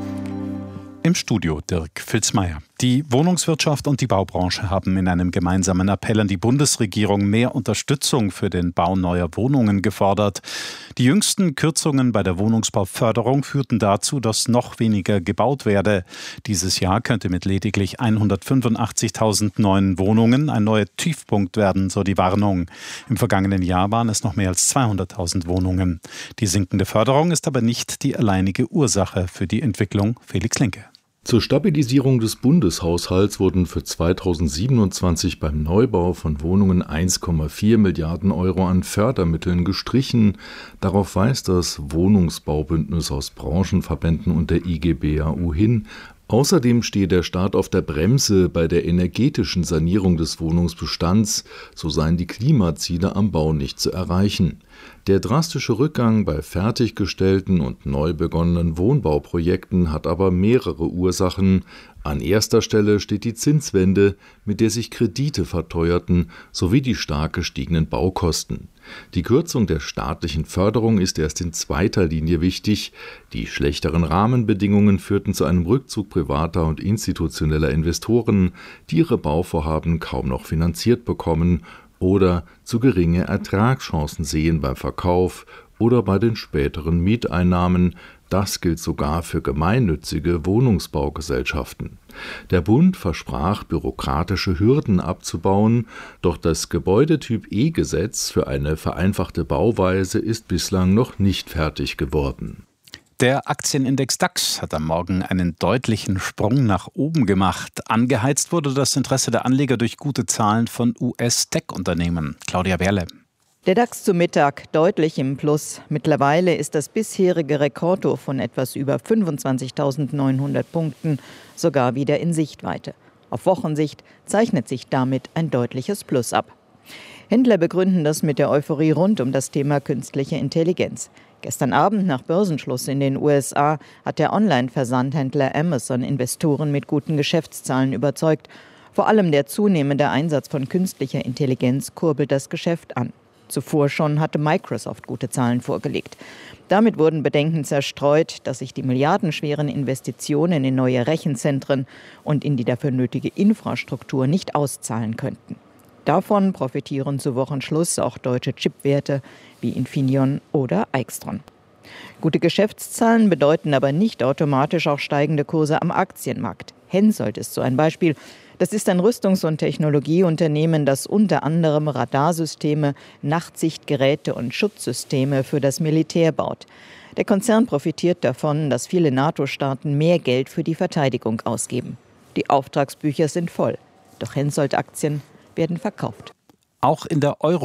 [SPEAKER 24] Im Studio Dirk Filzmeier. Die Wohnungswirtschaft und die Baubranche haben in einem gemeinsamen Appell an die Bundesregierung mehr Unterstützung für den Bau neuer Wohnungen gefordert. Die jüngsten Kürzungen bei der Wohnungsbauförderung führten dazu, dass noch weniger gebaut werde. Dieses Jahr könnte mit lediglich 185.000 neuen Wohnungen ein neuer Tiefpunkt werden, so die Warnung. Im vergangenen Jahr waren es noch mehr als 200.000 Wohnungen. Die sinkende Förderung ist aber nicht die alleinige Ursache für die Entwicklung. Felix Linke.
[SPEAKER 25] Zur Stabilisierung des Bundeshaushalts wurden für 2027 beim Neubau von Wohnungen 1,4 Milliarden Euro an Fördermitteln gestrichen. Darauf weist das Wohnungsbaubündnis aus Branchenverbänden und der IG BAU hin. Außerdem stehe der Staat auf der Bremse bei der energetischen Sanierung des Wohnungsbestands, so seien die Klimaziele am Bau nicht zu erreichen. Der drastische Rückgang bei fertiggestellten und neu begonnenen Wohnbauprojekten hat aber mehrere Ursachen. An erster Stelle steht die Zinswende, mit der sich Kredite verteuerten, sowie die stark gestiegenen Baukosten. Die Kürzung der staatlichen Förderung ist erst in zweiter Linie wichtig. Die schlechteren Rahmenbedingungen führten zu einem Rückzug privater und institutioneller Investoren, die ihre Bauvorhaben kaum noch finanziert bekommen oder zu geringe Ertragschancen sehen beim Verkauf oder bei den späteren Mieteinnahmen. Das gilt sogar für gemeinnützige Wohnungsbaugesellschaften. Der Bund versprach, bürokratische Hürden abzubauen, doch das Gebäudetyp E-Gesetz für eine vereinfachte Bauweise ist bislang noch nicht fertig geworden.
[SPEAKER 24] Der Aktienindex DAX hat am Morgen einen deutlichen Sprung nach oben gemacht. Angeheizt wurde das Interesse der Anleger durch gute Zahlen von US-Tech-Unternehmen. Claudia Berle.
[SPEAKER 26] Der DAX zu Mittag deutlich im Plus. Mittlerweile ist das bisherige Rekordhoch von etwas über 25.900 Punkten sogar wieder in Sichtweite. Auf Wochensicht zeichnet sich damit ein deutliches Plus ab. Händler begründen das mit der Euphorie rund um das Thema künstliche Intelligenz. Gestern Abend nach Börsenschluss in den USA hat der Online-Versandhändler Amazon Investoren mit guten Geschäftszahlen überzeugt. Vor allem der zunehmende Einsatz von künstlicher Intelligenz kurbelt das Geschäft an. Zuvor schon hatte Microsoft gute Zahlen vorgelegt. Damit wurden Bedenken zerstreut, dass sich die milliardenschweren Investitionen in neue Rechenzentren und in die dafür nötige Infrastruktur nicht auszahlen könnten. Davon profitieren zu Wochenschluss auch deutsche Chipwerte wie Infineon oder Aixtron. Gute Geschäftszahlen bedeuten aber nicht automatisch auch steigende Kurse am Aktienmarkt. Hensoldt ist so ein Beispiel. Das ist ein Rüstungs- und Technologieunternehmen, das unter anderem Radarsysteme, Nachtsichtgeräte und Schutzsysteme für das Militär baut. Der Konzern profitiert davon, dass viele NATO-Staaten mehr Geld für die Verteidigung ausgeben. Die Auftragsbücher sind voll, doch Hensoldt-Aktien werden verkauft.
[SPEAKER 24] Auch in der Euro